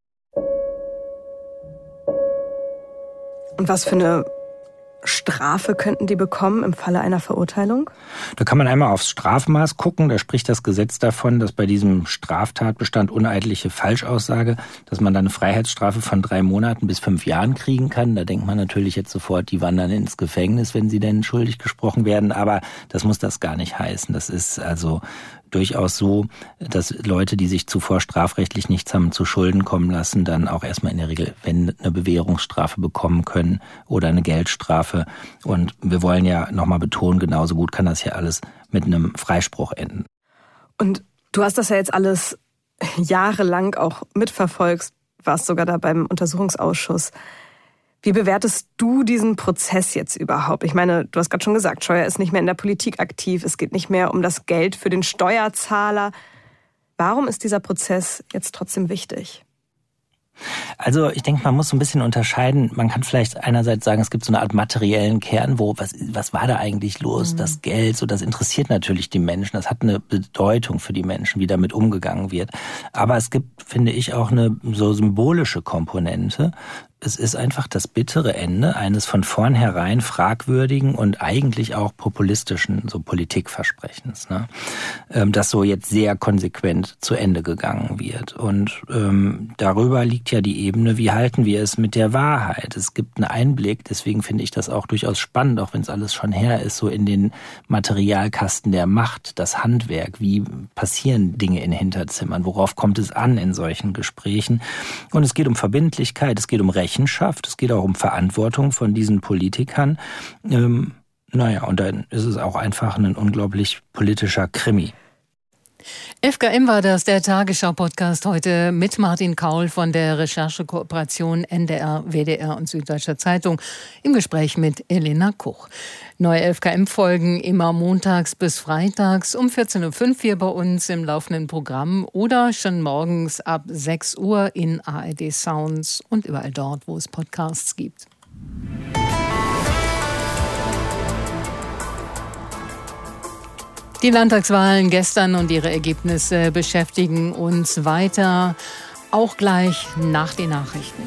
Und was für eine Strafe könnten die bekommen im Falle einer Verurteilung? Da kann man einmal aufs Strafmaß gucken. Da spricht das Gesetz davon, dass bei diesem Straftatbestand uneidliche Falschaussage, dass man dann eine Freiheitsstrafe von 3 Monaten bis 5 Jahren kriegen kann. Da denkt man natürlich jetzt sofort, die wandern ins Gefängnis, wenn sie denn schuldig gesprochen werden. Aber das muss das gar nicht heißen. Das ist also durchaus so, dass Leute, die sich zuvor strafrechtlich nichts haben zu Schulden kommen lassen, dann auch erstmal in der Regel, wenn eine Bewährungsstrafe bekommen können oder eine Geldstrafe. Und wir wollen ja nochmal betonen, genauso gut kann das hier alles mit einem Freispruch enden. Und du hast das ja jetzt alles jahrelang auch mitverfolgt, warst sogar da beim Untersuchungsausschuss. Wie bewertest du diesen Prozess jetzt überhaupt? Ich meine, du hast gerade schon gesagt, Scheuer ist nicht mehr in der Politik aktiv. Es geht nicht mehr um das Geld für den Steuerzahler. Warum ist dieser Prozess jetzt trotzdem wichtig? Also ich denke, man muss so ein bisschen unterscheiden. Man kann vielleicht einerseits sagen, es gibt so eine Art materiellen Kern, was war da eigentlich los? Das Geld, so, das interessiert natürlich die Menschen. Das hat eine Bedeutung für die Menschen, wie damit umgegangen wird. Aber es gibt, finde ich, auch eine so symbolische Komponente. Es ist einfach das bittere Ende eines von vornherein fragwürdigen und eigentlich auch populistischen so Politikversprechens, das so jetzt sehr konsequent zu Ende gegangen wird. Und darüber liegt ja die Ebene, wie halten wir es mit der Wahrheit? Es gibt einen Einblick, deswegen finde ich das auch durchaus spannend, auch wenn es alles schon her ist, so in den Materialkasten der Macht, das Handwerk, wie passieren Dinge in Hinterzimmern, worauf kommt es an in solchen Gesprächen? Und es geht um Verbindlichkeit, es geht um Rechenschaft, es geht auch um Verantwortung von diesen Politikern. Und dann ist es auch einfach ein unglaublich politischer Krimi. FKM war das, der Tagesschau-Podcast heute mit Martin Kaul von der Recherchekooperation NDR, WDR und Süddeutscher Zeitung im Gespräch mit Elena Kuch. Neue FKM-Folgen immer montags bis freitags um 14.05 Uhr hier bei uns im laufenden Programm oder schon morgens ab 6 Uhr in ARD Sounds und überall dort, wo es Podcasts gibt. Die Landtagswahlen gestern und ihre Ergebnisse beschäftigen uns weiter, auch gleich nach den Nachrichten.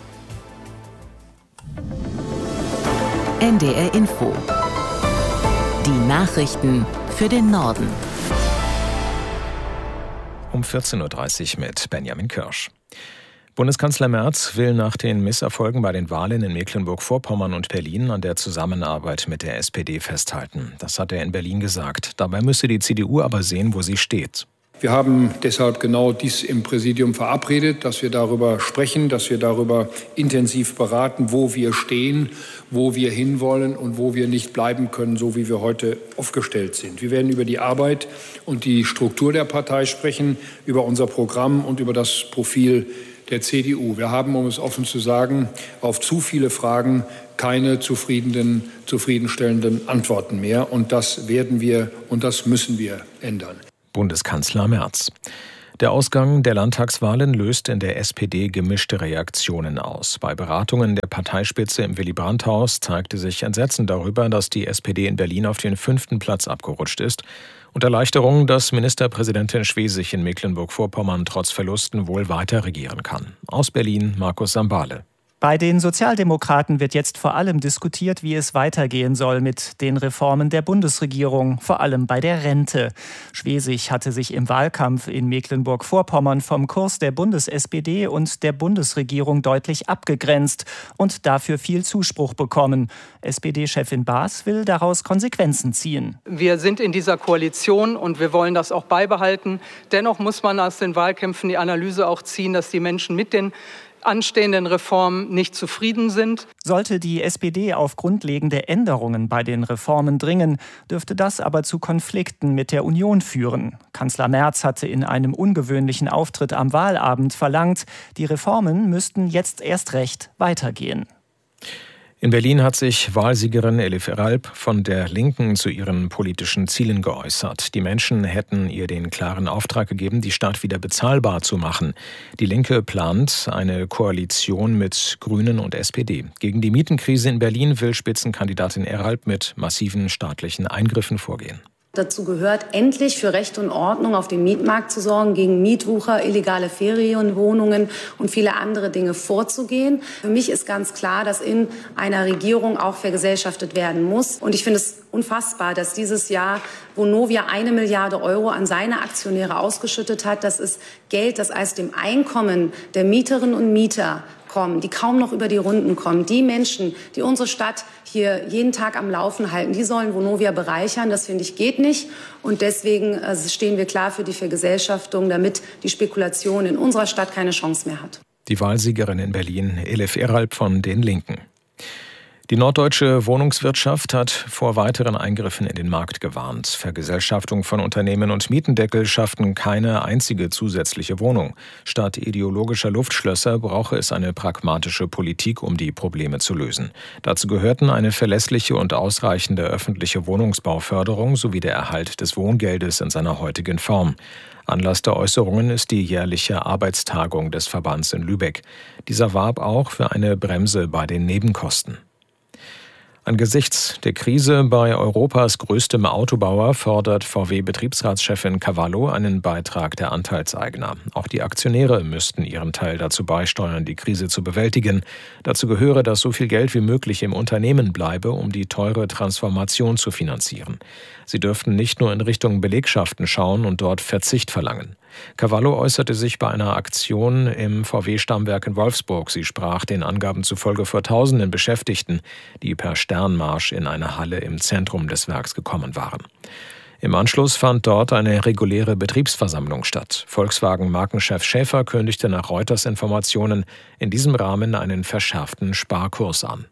NDR Info. Die Nachrichten für den Norden. Um 14.30 Uhr mit Benjamin Kirsch. Bundeskanzler Merz will nach den Misserfolgen bei den Wahlen in Mecklenburg-Vorpommern und Berlin an der Zusammenarbeit mit der SPD festhalten. Das hat er in Berlin gesagt. Dabei müsse die CDU aber sehen, wo sie steht. Wir haben deshalb genau dies im Präsidium verabredet, dass wir darüber sprechen, dass wir darüber intensiv beraten, wo wir stehen, wo wir hinwollen und wo wir nicht bleiben können, so wie wir heute aufgestellt sind. Wir werden über die Arbeit und die Struktur der Partei sprechen, über unser Programm und über das Profil der CDU. Wir haben, um es offen zu sagen, auf zu viele Fragen keine zufriedenstellenden Antworten mehr. Und das werden wir und das müssen wir ändern. Bundeskanzler Merz. Der Ausgang der Landtagswahlen löst in der SPD gemischte Reaktionen aus. Bei Beratungen der Parteispitze im Willy-Brandt-Haus zeigte sich Entsetzen darüber, dass die SPD in Berlin auf den 5. Platz abgerutscht ist und Erleichterung, dass Ministerpräsidentin Schwesig in Mecklenburg-Vorpommern trotz Verlusten wohl weiter regieren kann. Aus Berlin Markus Sambale. Bei den Sozialdemokraten wird jetzt vor allem diskutiert, wie es weitergehen soll mit den Reformen der Bundesregierung, vor allem bei der Rente. Schwesig hatte sich im Wahlkampf in Mecklenburg-Vorpommern vom Kurs der Bundes-SPD und der Bundesregierung deutlich abgegrenzt und dafür viel Zuspruch bekommen. SPD-Chefin Baas will daraus Konsequenzen ziehen. Wir sind in dieser Koalition und wir wollen das auch beibehalten. Dennoch muss man aus den Wahlkämpfen die Analyse auch ziehen, dass die Menschen mit den anstehenden Reformen nicht zufrieden sind. Sollte die SPD auf grundlegende Änderungen bei den Reformen dringen, dürfte das aber zu Konflikten mit der Union führen. Kanzler Merz hatte in einem ungewöhnlichen Auftritt am Wahlabend verlangt, die Reformen müssten jetzt erst recht weitergehen. In Berlin hat sich Wahlsiegerin Elif Eralp von der Linken zu ihren politischen Zielen geäußert. Die Menschen hätten ihr den klaren Auftrag gegeben, die Stadt wieder bezahlbar zu machen. Die Linke plant eine Koalition mit Grünen und SPD. Gegen die Mietenkrise in Berlin will Spitzenkandidatin Eralp mit massiven staatlichen Eingriffen vorgehen. Dazu gehört, endlich für Recht und Ordnung auf dem Mietmarkt zu sorgen, gegen Mietwucher, illegale Ferienwohnungen und viele andere Dinge vorzugehen. Für mich ist ganz klar, dass in einer Regierung auch vergesellschaftet werden muss. Und ich finde es unfassbar, dass dieses Jahr Vonovia 1 Milliarde Euro an seine Aktionäre ausgeschüttet hat. Das ist Geld, das aus dem Einkommen der Mieterinnen und Mieter kommen, die kaum noch über die Runden kommen. Die Menschen, die unsere Stadt hier jeden Tag am Laufen halten, die sollen Vonovia bereichern. Das, finde ich, geht nicht. Und deswegen stehen wir klar für die Vergesellschaftung, damit die Spekulation in unserer Stadt keine Chance mehr hat. Die Wahlsiegerin in Berlin, Elif Eralp von den Linken. Die norddeutsche Wohnungswirtschaft hat vor weiteren Eingriffen in den Markt gewarnt. Vergesellschaftung von Unternehmen und Mietendeckel schafften keine einzige zusätzliche Wohnung. Statt ideologischer Luftschlösser brauche es eine pragmatische Politik, um die Probleme zu lösen. Dazu gehörten eine verlässliche und ausreichende öffentliche Wohnungsbauförderung sowie der Erhalt des Wohngeldes in seiner heutigen Form. Anlass der Äußerungen ist die jährliche Arbeitstagung des Verbands in Lübeck. Dieser warb auch für eine Bremse bei den Nebenkosten. Angesichts der Krise bei Europas größtem Autobauer fordert VW-Betriebsratschefin Cavallo einen Beitrag der Anteilseigner. Auch die Aktionäre müssten ihren Teil dazu beisteuern, die Krise zu bewältigen. Dazu gehöre, dass so viel Geld wie möglich im Unternehmen bleibe, um die teure Transformation zu finanzieren. Sie dürften nicht nur in Richtung Belegschaften schauen und dort Verzicht verlangen. Cavallo äußerte sich bei einer Aktion im VW-Stammwerk in Wolfsburg. Sie sprach den Angaben zufolge vor Tausenden Beschäftigten, die per Sternmarsch in eine Halle im Zentrum des Werks gekommen waren. Im Anschluss fand dort eine reguläre Betriebsversammlung statt. Volkswagen-Markenchef Schäfer kündigte nach Reuters Informationen in diesem Rahmen einen verschärften Sparkurs an.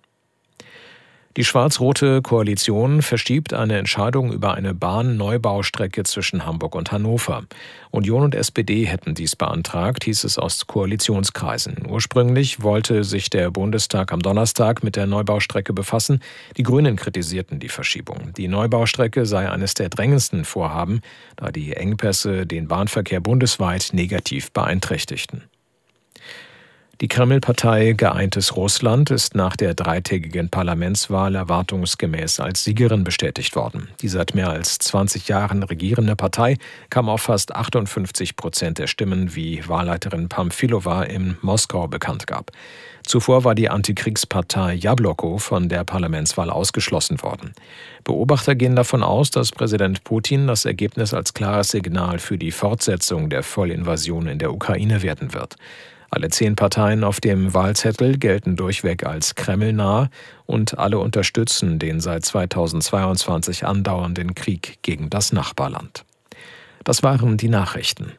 Die schwarz-rote Koalition verschiebt eine Entscheidung über eine Bahnneubau-Strecke zwischen Hamburg und Hannover. Union und SPD hätten dies beantragt, hieß es aus Koalitionskreisen. Ursprünglich wollte sich der Bundestag am Donnerstag mit der Neubaustrecke befassen. Die Grünen kritisierten die Verschiebung. Die Neubaustrecke sei eines der drängendsten Vorhaben, da die Engpässe den Bahnverkehr bundesweit negativ beeinträchtigten. Die Kreml-Partei Geeintes Russland ist nach der dreitägigen Parlamentswahl erwartungsgemäß als Siegerin bestätigt worden. Die seit mehr als 20 Jahren regierende Partei kam auf fast 58% der Stimmen, wie Wahlleiterin Pamfilova in Moskau bekannt gab. Zuvor war die Antikriegspartei Jabloko von der Parlamentswahl ausgeschlossen worden. Beobachter gehen davon aus, dass Präsident Putin das Ergebnis als klares Signal für die Fortsetzung der Vollinvasion in der Ukraine werten wird. Alle 10 Parteien auf dem Wahlzettel gelten durchweg als kremlnah und alle unterstützen den seit 2022 andauernden Krieg gegen das Nachbarland. Das waren die Nachrichten.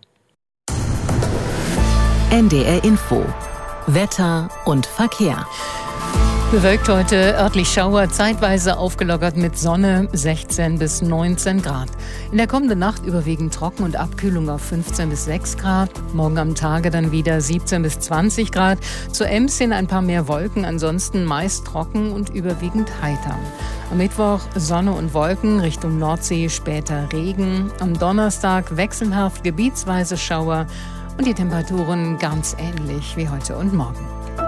NDR Info. Wetter und Verkehr. Bewölkt heute, örtlich Schauer, zeitweise aufgelockert mit Sonne, 16 bis 19 Grad. In der kommenden Nacht überwiegend trocken und Abkühlung auf 15 bis 6 Grad. Morgen am Tage dann wieder 17 bis 20 Grad. Zu Emschen ein paar mehr Wolken, ansonsten meist trocken und überwiegend heiter. Am Mittwoch Sonne und Wolken, Richtung Nordsee später Regen. Am Donnerstag wechselhaft, gebietsweise Schauer und die Temperaturen ganz ähnlich wie heute und morgen.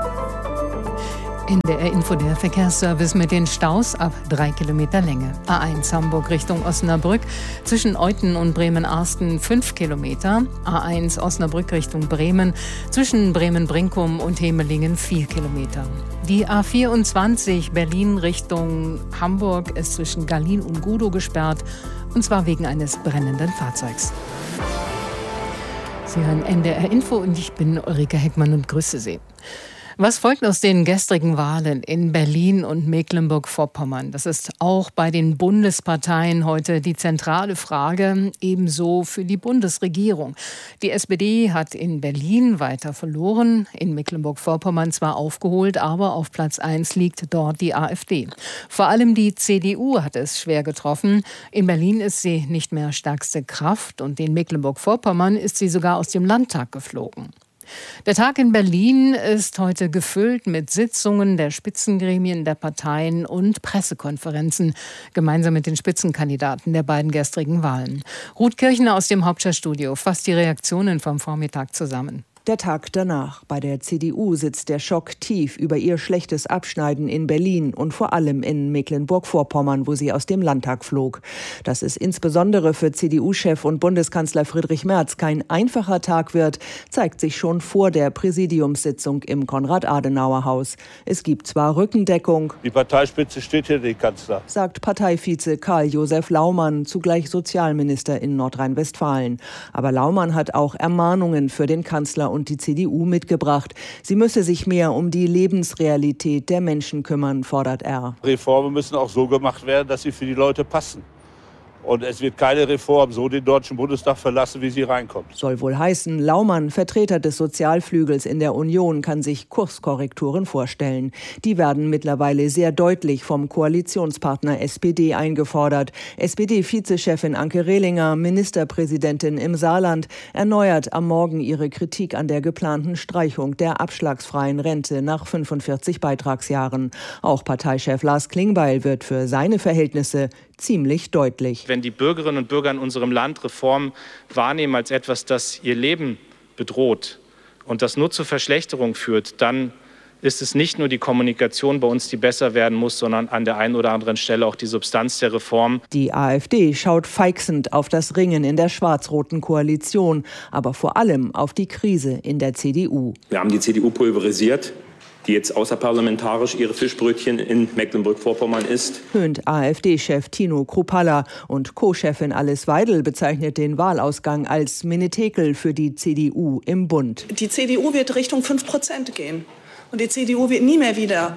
NDR Info, der Verkehrsservice mit den Staus ab 3 Kilometer Länge. A1 Hamburg Richtung Osnabrück, zwischen Euthen und Bremen-Arsten 5 Kilometer. A1 Osnabrück Richtung Bremen, zwischen Bremen-Brinkum und Hemelingen 4 Kilometer. Die A24 Berlin Richtung Hamburg ist zwischen Gallin und Gudow gesperrt, und zwar wegen eines brennenden Fahrzeugs. Sie hören NDR Info und ich bin Ulrike Heckmann und grüße Sie. Was folgt aus den gestrigen Wahlen in Berlin und Mecklenburg-Vorpommern? Das ist auch bei den Bundesparteien heute die zentrale Frage, ebenso für die Bundesregierung. Die SPD hat in Berlin weiter verloren, in Mecklenburg-Vorpommern zwar aufgeholt, aber auf Platz 1 liegt dort die AfD. Vor allem die CDU hat es schwer getroffen. In Berlin ist sie nicht mehr stärkste Kraft und in Mecklenburg-Vorpommern ist sie sogar aus dem Landtag geflogen. Der Tag in Berlin ist heute gefüllt mit Sitzungen der Spitzengremien der Parteien und Pressekonferenzen, gemeinsam mit den Spitzenkandidaten der beiden gestrigen Wahlen. Ruth Kirchner aus dem Hauptstadtstudio fasst die Reaktionen vom Vormittag zusammen. Der Tag danach. Bei der CDU sitzt der Schock tief über ihr schlechtes Abschneiden in Berlin und vor allem in Mecklenburg-Vorpommern, wo sie aus dem Landtag flog. Dass es insbesondere für CDU-Chef und Bundeskanzler Friedrich Merz kein einfacher Tag wird, zeigt sich schon vor der Präsidiumssitzung im Konrad-Adenauer-Haus. Es gibt zwar Rückendeckung. Die Parteispitze steht hinter dem Kanzler, sagt Parteivize Karl-Josef Laumann, zugleich Sozialminister in Nordrhein-Westfalen. Aber Laumann hat auch Ermahnungen für den Kanzler und die CDU mitgebracht. Sie müsse sich mehr um die Lebensrealität der Menschen kümmern, fordert er. Reformen müssen auch so gemacht werden, dass sie für die Leute passen. Und es wird keine Reform so den Deutschen Bundestag verlassen, wie sie reinkommt. Soll wohl heißen, Laumann, Vertreter des Sozialflügels in der Union, kann sich Kurskorrekturen vorstellen. Die werden mittlerweile sehr deutlich vom Koalitionspartner SPD eingefordert. SPD-Vizechefin Anke Rehlinger, Ministerpräsidentin im Saarland, erneuert am Morgen ihre Kritik an der geplanten Streichung der abschlagsfreien Rente nach 45 Beitragsjahren. Auch Parteichef Lars Klingbeil wird für seine Verhältnisse ziemlich deutlich. Wenn die Bürgerinnen und Bürger in unserem Land Reformen wahrnehmen als etwas, das ihr Leben bedroht und das nur zur Verschlechterung führt, dann ist es nicht nur die Kommunikation bei uns, die besser werden muss, sondern an der einen oder anderen Stelle auch die Substanz der Reform. Die AfD schaut feixend auf das Ringen in der schwarz-roten Koalition, aber vor allem auf die Krise in der CDU. Wir haben die CDU pulverisiert, die jetzt außerparlamentarisch ihre Fischbrötchen in Mecklenburg-Vorpommern isst. Höhnt AfD-Chef Tino Kruppalla und Co-Chefin Alice Weidel bezeichnet den Wahlausgang als Menetekel für die CDU im Bund. Die CDU wird Richtung 5% gehen. Und die CDU wird nie mehr wieder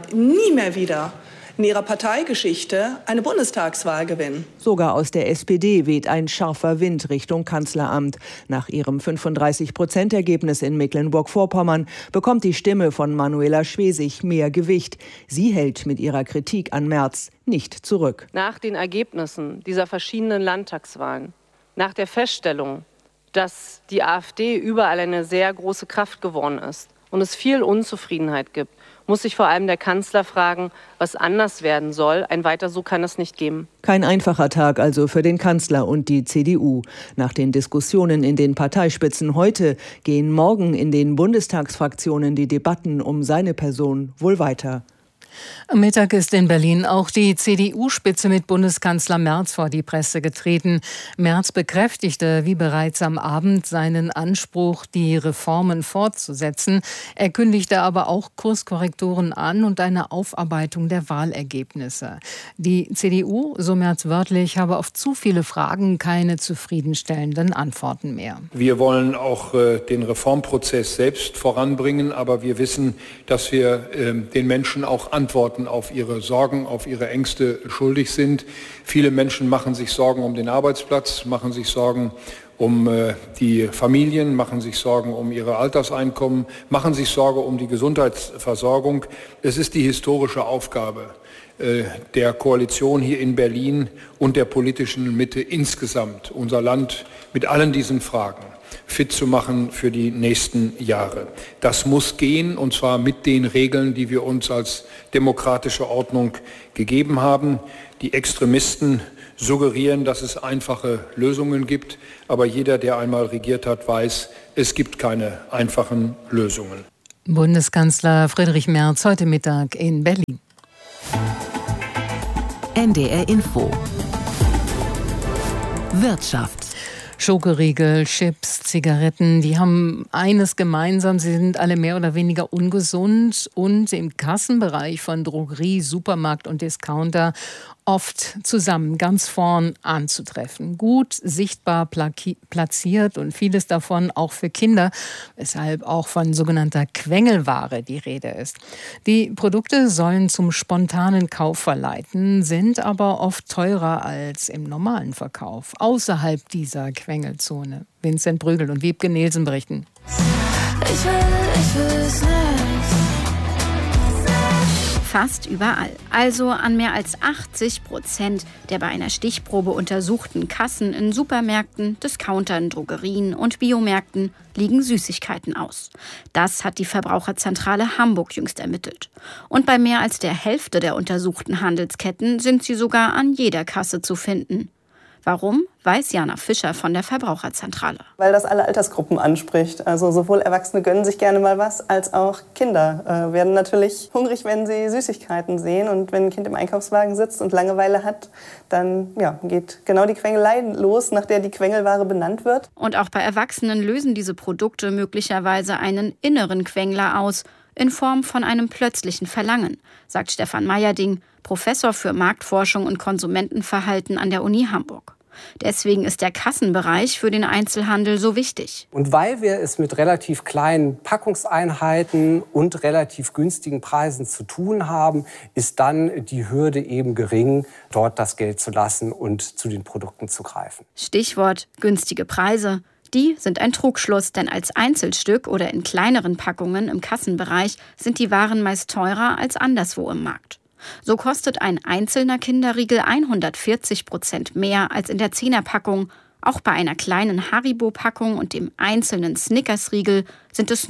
in ihrer Parteigeschichte eine Bundestagswahl gewinnen. Sogar aus der SPD weht ein scharfer Wind Richtung Kanzleramt. Nach ihrem 35%-Ergebnis in Mecklenburg-Vorpommern bekommt die Stimme von Manuela Schwesig mehr Gewicht. Sie hält mit ihrer Kritik an Merz nicht zurück. Nach den Ergebnissen dieser verschiedenen Landtagswahlen, nach der Feststellung, dass die AfD überall eine sehr große Kraft geworden ist und es viel Unzufriedenheit gibt, muss sich vor allem der Kanzler fragen, was anders werden soll. Ein Weiter so kann es nicht geben. Kein einfacher Tag also für den Kanzler und die CDU. Nach den Diskussionen in den Parteispitzen heute gehen morgen in den Bundestagsfraktionen die Debatten um seine Person wohl weiter. Am Mittag ist in Berlin auch die CDU-Spitze mit Bundeskanzler Merz vor die Presse getreten. Merz bekräftigte wie bereits am Abend seinen Anspruch, die Reformen fortzusetzen. Er kündigte aber auch Kurskorrekturen an und eine Aufarbeitung der Wahlergebnisse. Die CDU, so Merz wörtlich, habe auf zu viele Fragen keine zufriedenstellenden Antworten mehr. Wir wollen auch den Reformprozess selbst voranbringen, aber wir wissen, dass wir den Menschen auch Antworten auf ihre Sorgen, auf ihre Ängste schuldig sind. Viele Menschen machen sich Sorgen um den Arbeitsplatz, machen sich Sorgen um die Familien, machen sich Sorgen um ihre Alterseinkommen, machen sich Sorge um die Gesundheitsversorgung. Es ist die historische Aufgabe der Koalition hier in Berlin und der politischen Mitte insgesamt, unser Land mit allen diesen Fragen fit zu machen für die nächsten Jahre. Das muss gehen, und zwar mit den Regeln, die wir uns als demokratische Ordnung gegeben haben. Die Extremisten suggerieren, dass es einfache Lösungen gibt, aber jeder, der einmal regiert hat, weiß, es gibt keine einfachen Lösungen. Bundeskanzler Friedrich Merz heute Mittag in Berlin. NDR Info. Wirtschaft. Schokoriegel, Chips, Zigaretten, die haben eines gemeinsam, sie sind alle mehr oder weniger ungesund und im Kassenbereich von Drogerie, Supermarkt und Discounter oft zusammen ganz vorn anzutreffen. Gut sichtbar platziert und vieles davon auch für Kinder, weshalb auch von sogenannter Quengelware die Rede ist. Die Produkte sollen zum spontanen Kauf verleiten, sind aber oft teurer als im normalen Verkauf, außerhalb dieser Quengelzone. Vincent Brügel und Wiebke Nielsen berichten. Ich will es nicht. Fast überall, also an mehr als 80% der bei einer Stichprobe untersuchten Kassen in Supermärkten, Discountern, Drogerien und Biomärkten liegen Süßigkeiten aus. Das hat die Verbraucherzentrale Hamburg jüngst ermittelt. Und bei mehr als der Hälfte der untersuchten Handelsketten sind sie sogar an jeder Kasse zu finden. Warum, weiß Jana Fischer von der Verbraucherzentrale. Weil das alle Altersgruppen anspricht. Also sowohl Erwachsene gönnen sich gerne mal was, als auch Kinder werden natürlich hungrig, wenn sie Süßigkeiten sehen. Und wenn ein Kind im Einkaufswagen sitzt und Langeweile hat, dann geht genau die Quengelei los, nach der die Quengelware benannt wird. Und auch bei Erwachsenen lösen diese Produkte möglicherweise einen inneren Quengler aus, in Form von einem plötzlichen Verlangen, sagt Stefan Meyerding, Professor für Marktforschung und Konsumentenverhalten an der Uni Hamburg. Deswegen ist der Kassenbereich für den Einzelhandel so wichtig. Und weil wir es mit relativ kleinen Packungseinheiten und relativ günstigen Preisen zu tun haben, ist dann die Hürde eben gering, dort das Geld zu lassen und zu den Produkten zu greifen. Stichwort günstige Preise. Die sind ein Trugschluss, denn als Einzelstück oder in kleineren Packungen im Kassenbereich sind die Waren meist teurer als anderswo im Markt. So kostet ein einzelner Kinderriegel 140% mehr als in der 10er-Packung. Auch bei einer kleinen Haribo-Packung und dem einzelnen Snickers-Riegel sind es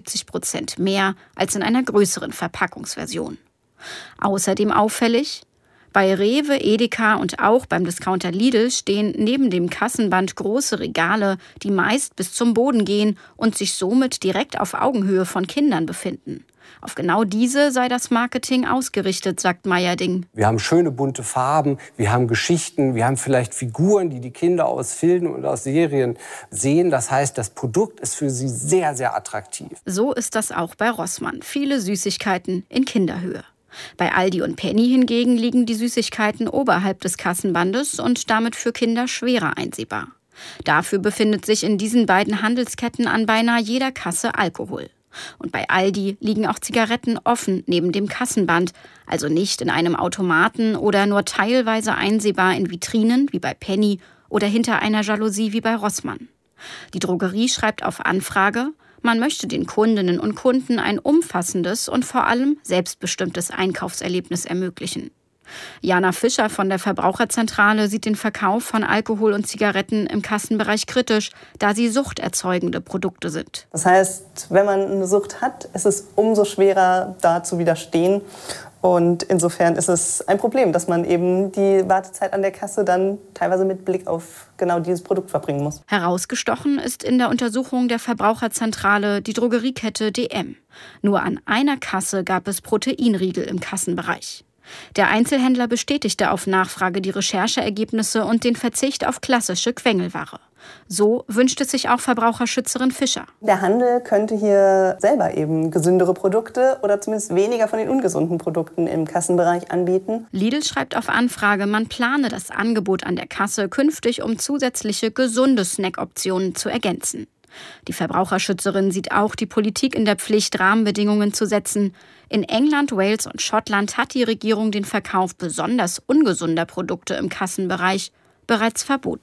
79% mehr als in einer größeren Verpackungsversion. Außerdem auffällig: Bei Rewe, Edeka und auch beim Discounter Lidl stehen neben dem Kassenband große Regale, die meist bis zum Boden gehen und sich somit direkt auf Augenhöhe von Kindern befinden. Auf genau diese sei das Marketing ausgerichtet, sagt Meyerding. Wir haben schöne bunte Farben, wir haben Geschichten, wir haben vielleicht Figuren, die die Kinder aus Filmen und aus Serien sehen. Das heißt, das Produkt ist für sie sehr, sehr attraktiv. So ist das auch bei Rossmann. Viele Süßigkeiten in Kinderhöhe. Bei Aldi und Penny hingegen liegen die Süßigkeiten oberhalb des Kassenbandes und damit für Kinder schwerer einsehbar. Dafür befindet sich in diesen beiden Handelsketten an beinahe jeder Kasse Alkohol. Und bei Aldi liegen auch Zigaretten offen neben dem Kassenband, also nicht in einem Automaten oder nur teilweise einsehbar in Vitrinen wie bei Penny oder hinter einer Jalousie wie bei Rossmann. Die Drogerie schreibt auf Anfrage, man möchte den Kundinnen und Kunden ein umfassendes und vor allem selbstbestimmtes Einkaufserlebnis ermöglichen. Jana Fischer von der Verbraucherzentrale sieht den Verkauf von Alkohol und Zigaretten im Kassenbereich kritisch, da sie suchterzeugende Produkte sind. Das heißt, wenn man eine Sucht hat, ist es umso schwerer, da zu widerstehen. Und insofern ist es ein Problem, dass man eben die Wartezeit an der Kasse dann teilweise mit Blick auf genau dieses Produkt verbringen muss. Herausgestochen ist in der Untersuchung der Verbraucherzentrale die Drogeriekette DM. Nur an einer Kasse gab es Proteinriegel im Kassenbereich. Der Einzelhändler bestätigte auf Nachfrage die Rechercheergebnisse und den Verzicht auf klassische Quengelware. So wünscht es sich auch Verbraucherschützerin Fischer. Der Handel könnte hier selber eben gesündere Produkte oder zumindest weniger von den ungesunden Produkten im Kassenbereich anbieten. Lidl schreibt auf Anfrage, man plane das Angebot an der Kasse künftig, um zusätzliche gesunde Snackoptionen zu ergänzen. Die Verbraucherschützerin sieht auch die Politik in der Pflicht, Rahmenbedingungen zu setzen. In England, Wales und Schottland hat die Regierung den Verkauf besonders ungesunder Produkte im Kassenbereich bereits verboten.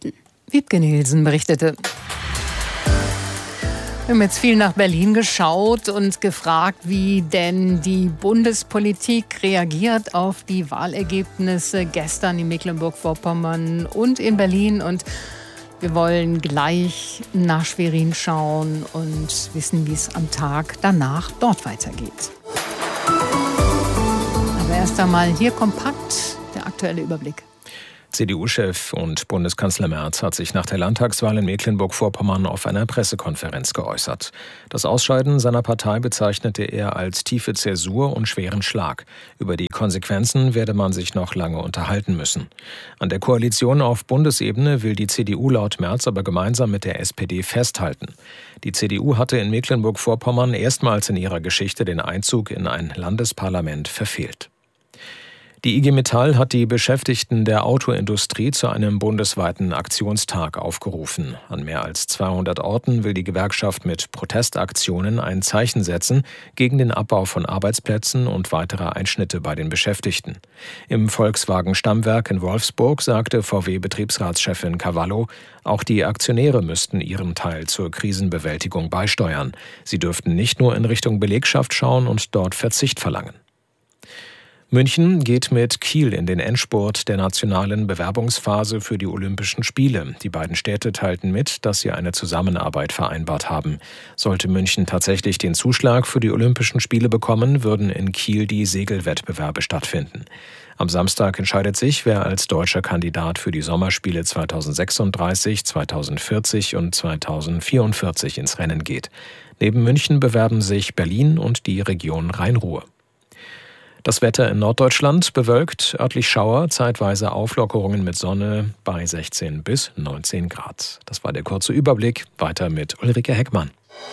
Wiebke Nielsen berichtete. Wir haben jetzt viel nach Berlin geschaut und gefragt, wie denn die Bundespolitik reagiert auf die Wahlergebnisse gestern in Mecklenburg-Vorpommern und in Berlin. Und wir wollen gleich nach Schwerin schauen und wissen, wie es am Tag danach dort weitergeht. Aber erst einmal hier kompakt der aktuelle Überblick. CDU-Chef und Bundeskanzler Merz hat sich nach der Landtagswahl in Mecklenburg-Vorpommern auf einer Pressekonferenz geäußert. Das Ausscheiden seiner Partei bezeichnete er als tiefe Zäsur und schweren Schlag. Über die Konsequenzen werde man sich noch lange unterhalten müssen. An der Koalition auf Bundesebene will die CDU laut Merz aber gemeinsam mit der SPD festhalten. Die CDU hatte in Mecklenburg-Vorpommern erstmals in ihrer Geschichte den Einzug in ein Landesparlament verfehlt. Die IG Metall hat die Beschäftigten der Autoindustrie zu einem bundesweiten Aktionstag aufgerufen. An mehr als 200 Orten will die Gewerkschaft mit Protestaktionen ein Zeichen setzen gegen den Abbau von Arbeitsplätzen und weitere Einschnitte bei den Beschäftigten. Im Volkswagen-Stammwerk in Wolfsburg sagte VW-Betriebsratschefin Cavallo, auch die Aktionäre müssten ihren Teil zur Krisenbewältigung beisteuern. Sie dürften nicht nur in Richtung Belegschaft schauen und dort Verzicht verlangen. München geht mit Kiel in den Endspurt der nationalen Bewerbungsphase für die Olympischen Spiele. Die beiden Städte teilten mit, dass sie eine Zusammenarbeit vereinbart haben. Sollte München tatsächlich den Zuschlag für die Olympischen Spiele bekommen, würden in Kiel die Segelwettbewerbe stattfinden. Am Samstag entscheidet sich, wer als deutscher Kandidat für die Sommerspiele 2036, 2040 und 2044 ins Rennen geht. Neben München bewerben sich Berlin und die Region Rhein-Ruhr. Das Wetter in Norddeutschland bewölkt, örtlich Schauer, zeitweise Auflockerungen mit Sonne bei 16 bis 19 Grad. Das war der kurze Überblick. Weiter mit Ulrike Heckmann.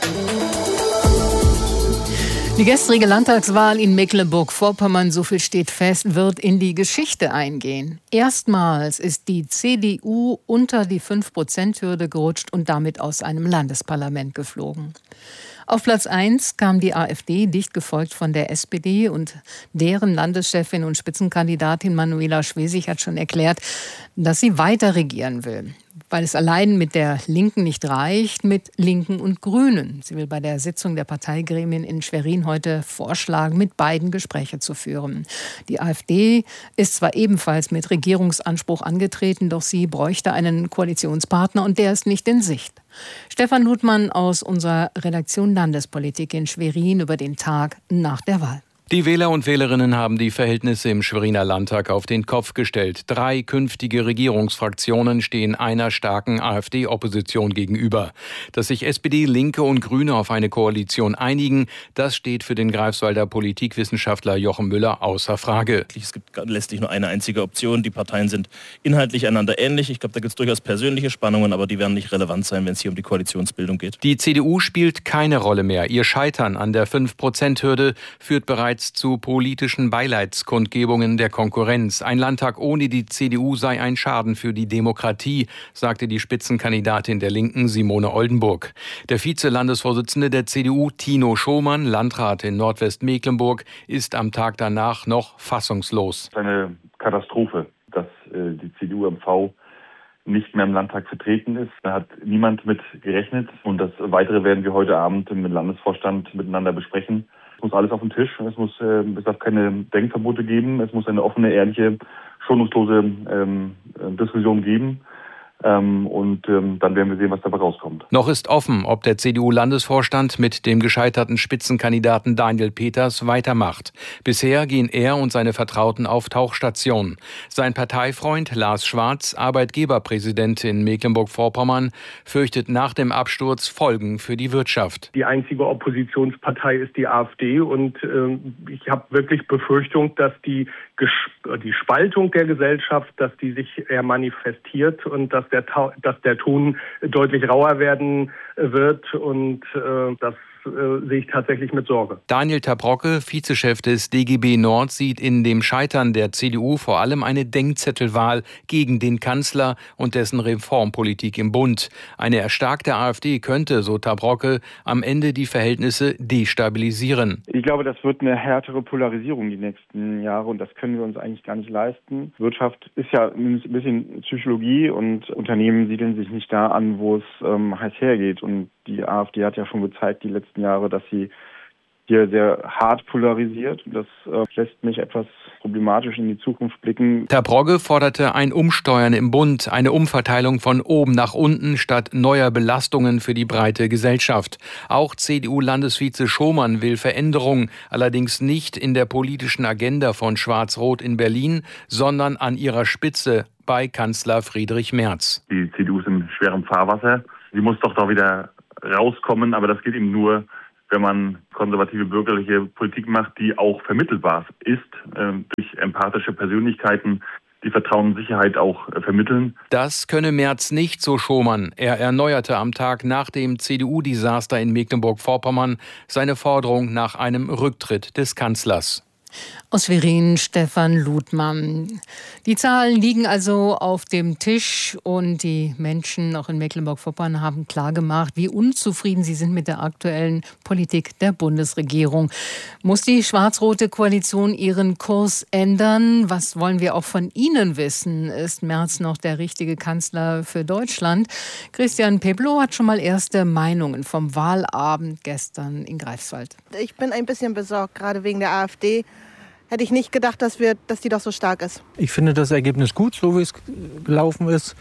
Die gestrige Landtagswahl in Mecklenburg-Vorpommern, so viel steht fest, wird in die Geschichte eingehen. Erstmals ist die CDU unter die 5%-Hürde gerutscht und damit aus einem Landesparlament geflogen. Auf Platz 1 kam die AfD, dicht gefolgt von der SPD, und deren Landeschefin und Spitzenkandidatin Manuela Schwesig hat schon erklärt, dass sie weiter regieren will, weil es allein mit der Linken nicht reicht, mit Linken und Grünen. Sie will bei der Sitzung der Parteigremien in Schwerin heute vorschlagen, mit beiden Gespräche zu führen. Die AfD ist zwar ebenfalls mit Regierungsanspruch angetreten, doch sie bräuchte einen Koalitionspartner und der ist nicht in Sicht. Stefan Ludmann aus unserer Redaktion Landespolitik in Schwerin über den Tag nach der Wahl. Die Wähler und Wählerinnen haben die Verhältnisse im Schweriner Landtag auf den Kopf gestellt. 3 künftige Regierungsfraktionen stehen einer starken AfD-Opposition gegenüber. Dass sich SPD, Linke und Grüne auf eine Koalition einigen, das steht für den Greifswalder Politikwissenschaftler Jochen Müller außer Frage. Es gibt letztlich nur eine einzige Option. Die Parteien sind inhaltlich einander ähnlich. Ich glaube, da gibt es durchaus persönliche Spannungen, aber die werden nicht relevant sein, wenn es hier um die Koalitionsbildung geht. Die CDU spielt keine Rolle mehr. Ihr Scheitern an der 5%-Hürde führt bereits zu politischen Beileidskundgebungen der Konkurrenz. Ein Landtag ohne die CDU sei ein Schaden für die Demokratie, sagte die Spitzenkandidatin der Linken Simone Oldenburg. Der Vize-Landesvorsitzende der CDU, Tino Schomann, Landrat in Nordwestmecklenburg, ist am Tag danach noch fassungslos. Eine Katastrophe, dass die CDU-MV nicht mehr im Landtag vertreten ist. Da hat niemand mit gerechnet. Und das Weitere werden wir heute Abend im Landesvorstand miteinander besprechen. Es muss alles auf den Tisch. Es darf keine Denkverbote geben. Es muss eine offene, ehrliche, schonungslose Diskussion geben. Dann werden wir sehen, was dabei rauskommt. Noch ist offen, ob der CDU-Landesvorstand mit dem gescheiterten Spitzenkandidaten Daniel Peters weitermacht. Bisher gehen er und seine Vertrauten auf Tauchstationen. Sein Parteifreund Lars Schwarz, Arbeitgeberpräsident in Mecklenburg-Vorpommern, fürchtet nach dem Absturz Folgen für die Wirtschaft. Die einzige Oppositionspartei ist die AfD und ich habe wirklich Befürchtung, dass die Spaltung der Gesellschaft, dass die sich eher manifestiert und dass der Ton deutlich rauer werden wird und dass sehe ich tatsächlich mit Sorge. Daniel Tabrocke, Vizechef des DGB Nord, sieht in dem Scheitern der CDU vor allem eine Denkzettelwahl gegen den Kanzler und dessen Reformpolitik im Bund. Eine erstarkte AfD könnte, so Tabrocke, am Ende die Verhältnisse destabilisieren. Ich glaube, das wird eine härtere Polarisierung die nächsten Jahre und das können wir uns eigentlich gar nicht leisten. Wirtschaft ist ja ein bisschen Psychologie und Unternehmen siedeln sich nicht da an, wo es heiß hergeht. Und die AfD hat ja schon gezeigt die letzten Jahre, dass sie hier sehr hart polarisiert. Das lässt mich etwas problematisch in die Zukunft blicken. Tabrocke forderte ein Umsteuern im Bund, eine Umverteilung von oben nach unten statt neuer Belastungen für die breite Gesellschaft. Auch CDU-Landesvize Schomann will Veränderungen, allerdings nicht in der politischen Agenda von Schwarz-Rot in Berlin, sondern an ihrer Spitze bei Kanzler Friedrich Merz. Die CDU ist in schwerem Fahrwasser. Sie muss doch da wieder rauskommen, aber das geht eben nur, wenn man konservative bürgerliche Politik macht, die auch vermittelbar ist, durch empathische Persönlichkeiten, die Vertrauen und Sicherheit auch vermitteln. Das könne Merz nicht, so Schomann. Er erneuerte am Tag nach dem CDU-Desaster in Mecklenburg-Vorpommern seine Forderung nach einem Rücktritt des Kanzlers. Aus Schwerin Stefan Ludmann. Die Zahlen liegen also auf dem Tisch und die Menschen auch in Mecklenburg-Vorpommern haben klargemacht, wie unzufrieden sie sind mit der aktuellen Politik der Bundesregierung. Muss die schwarz-rote Koalition ihren Kurs ändern? Was wollen wir auch von Ihnen wissen? Ist Merz noch der richtige Kanzler für Deutschland? Christian Peblo hat schon mal erste Meinungen vom Wahlabend gestern in Greifswald. Ich bin ein bisschen besorgt, gerade wegen der AfD. Hätte ich nicht gedacht, dass die doch so stark ist. Ich finde das Ergebnis gut, so wie es gelaufen ist.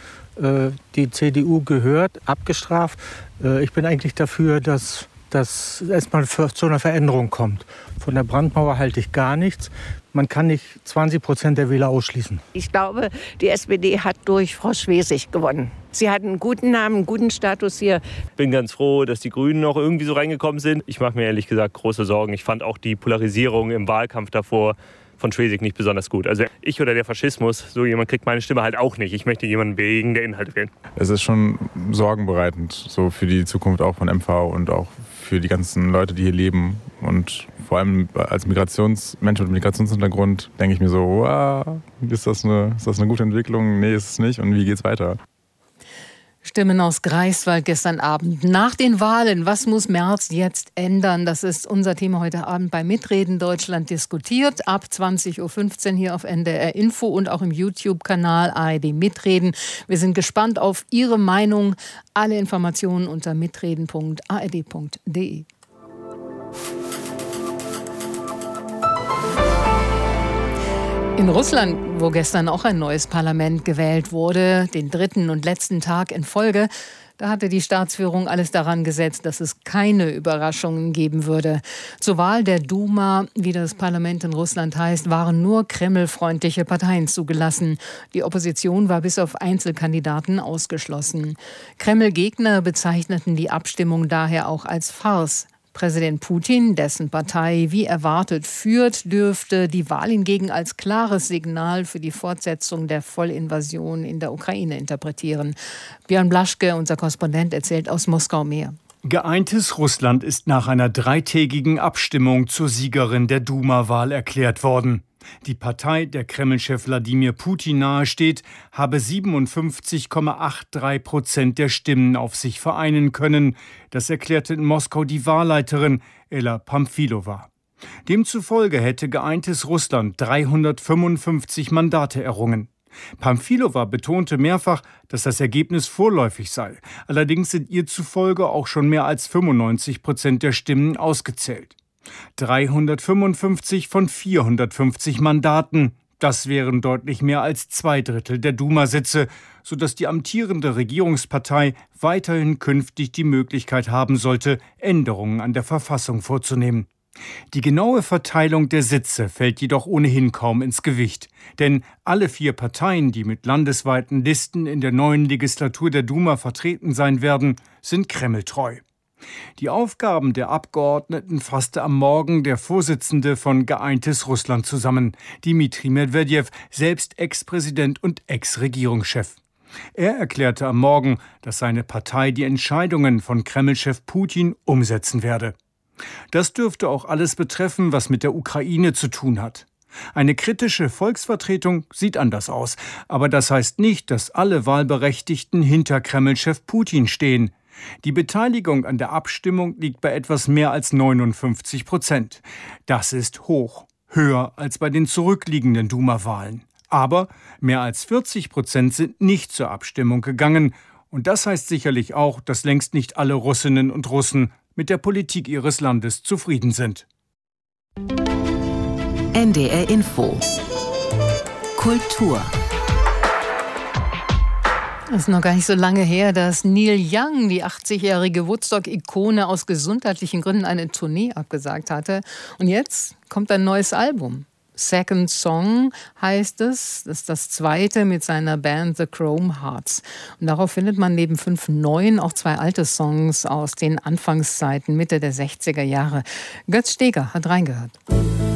Die CDU gehört, abgestraft. Ich bin eigentlich dafür, dass das erstmal zu einer Veränderung kommt. Von der Brandmauer halte ich gar nichts. Man kann nicht 20% der Wähler ausschließen. Ich glaube, die SPD hat durch Frau Schwesig gewonnen. Sie hat einen guten Namen, einen guten Status hier. Ich bin ganz froh, dass die Grünen noch irgendwie so reingekommen sind. Ich mache mir ehrlich gesagt große Sorgen. Ich fand auch die Polarisierung im Wahlkampf davor von Schwesig nicht besonders gut. Also ich oder der Faschismus, so jemand kriegt meine Stimme halt auch nicht. Ich möchte jemanden wegen der Inhalte wählen. Es ist schon sorgenbereitend, so für die Zukunft auch von MV und auch für die ganzen Leute, die hier leben. Und vor allem als Mensch mit Migrationshintergrund denke ich mir so, wow, ist das eine gute Entwicklung? Nee, ist es nicht. Und wie geht's weiter? Stimmen aus Greifswald gestern Abend. Nach den Wahlen, was muss Merz jetzt ändern? Das ist unser Thema heute Abend bei Mitreden Deutschland diskutiert. Ab 20.15 Uhr hier auf NDR Info und auch im YouTube-Kanal ARD Mitreden. Wir sind gespannt auf Ihre Meinung. Alle Informationen unter mitreden.ard.de. In Russland, wo gestern auch ein neues Parlament gewählt wurde, den dritten und letzten Tag in Folge, da hatte die Staatsführung alles daran gesetzt, dass es keine Überraschungen geben würde. Zur Wahl der Duma, wie das Parlament in Russland heißt, waren nur kremlfreundliche Parteien zugelassen. Die Opposition war bis auf Einzelkandidaten ausgeschlossen. Kreml-Gegner bezeichneten die Abstimmung daher auch als Farce. Präsident Putin, dessen Partei wie erwartet führt, dürfte die Wahl hingegen als klares Signal für die Fortsetzung der Vollinvasion in der Ukraine interpretieren. Björn Blaschke, unser Korrespondent, erzählt aus Moskau mehr. Geeintes Russland ist nach einer dreitägigen Abstimmung zur Siegerin der Duma-Wahl erklärt worden. Die Partei, der Kreml-Chef Wladimir Putin nahesteht, habe 57,83% der Stimmen auf sich vereinen können. Das erklärte in Moskau die Wahlleiterin Ella Pamfilova. Demzufolge hätte geeintes Russland 355 Mandate errungen. Pamfilova betonte mehrfach, dass das Ergebnis vorläufig sei. Allerdings sind ihr zufolge auch schon mehr als 95% der Stimmen ausgezählt. 355 von 450 Mandaten. Das wären deutlich mehr als 2/3 der Duma-Sitze, sodass die amtierende Regierungspartei weiterhin künftig die Möglichkeit haben sollte, Änderungen an der Verfassung vorzunehmen. Die genaue Verteilung der Sitze fällt jedoch ohnehin kaum ins Gewicht. Denn alle 4 Parteien, die mit landesweiten Listen in der neuen Legislatur der Duma vertreten sein werden, sind kremltreu. Die Aufgaben der Abgeordneten fasste am Morgen der Vorsitzende von Geeintes Russland zusammen, Dmitri Medvedev, selbst Ex-Präsident und Ex-Regierungschef. Er erklärte am Morgen, dass seine Partei die Entscheidungen von Kreml-Chef Putin umsetzen werde. Das dürfte auch alles betreffen, was mit der Ukraine zu tun hat. Eine kritische Volksvertretung sieht anders aus. Aber das heißt nicht, dass alle Wahlberechtigten hinter Kreml-Chef Putin stehen. Die Beteiligung an der Abstimmung liegt bei etwas mehr als 59%. Das ist hoch, höher als bei den zurückliegenden Duma-Wahlen. Aber mehr als 40% sind nicht zur Abstimmung gegangen. Und das heißt sicherlich auch, dass längst nicht alle Russinnen und Russen mit der Politik ihres Landes zufrieden sind. NDR Info. Kultur. Es ist noch gar nicht so lange her, dass Neil Young, die 80-jährige Woodstock-Ikone, aus gesundheitlichen Gründen eine Tournee abgesagt hatte. Und jetzt kommt ein neues Album. Second Song heißt es. Das ist das zweite mit seiner Band The Chrome Hearts. Und darauf findet man neben 5 neuen auch 2 alte Songs aus den Anfangszeiten, Mitte der 60er Jahre. Götz Steger hat reingehört.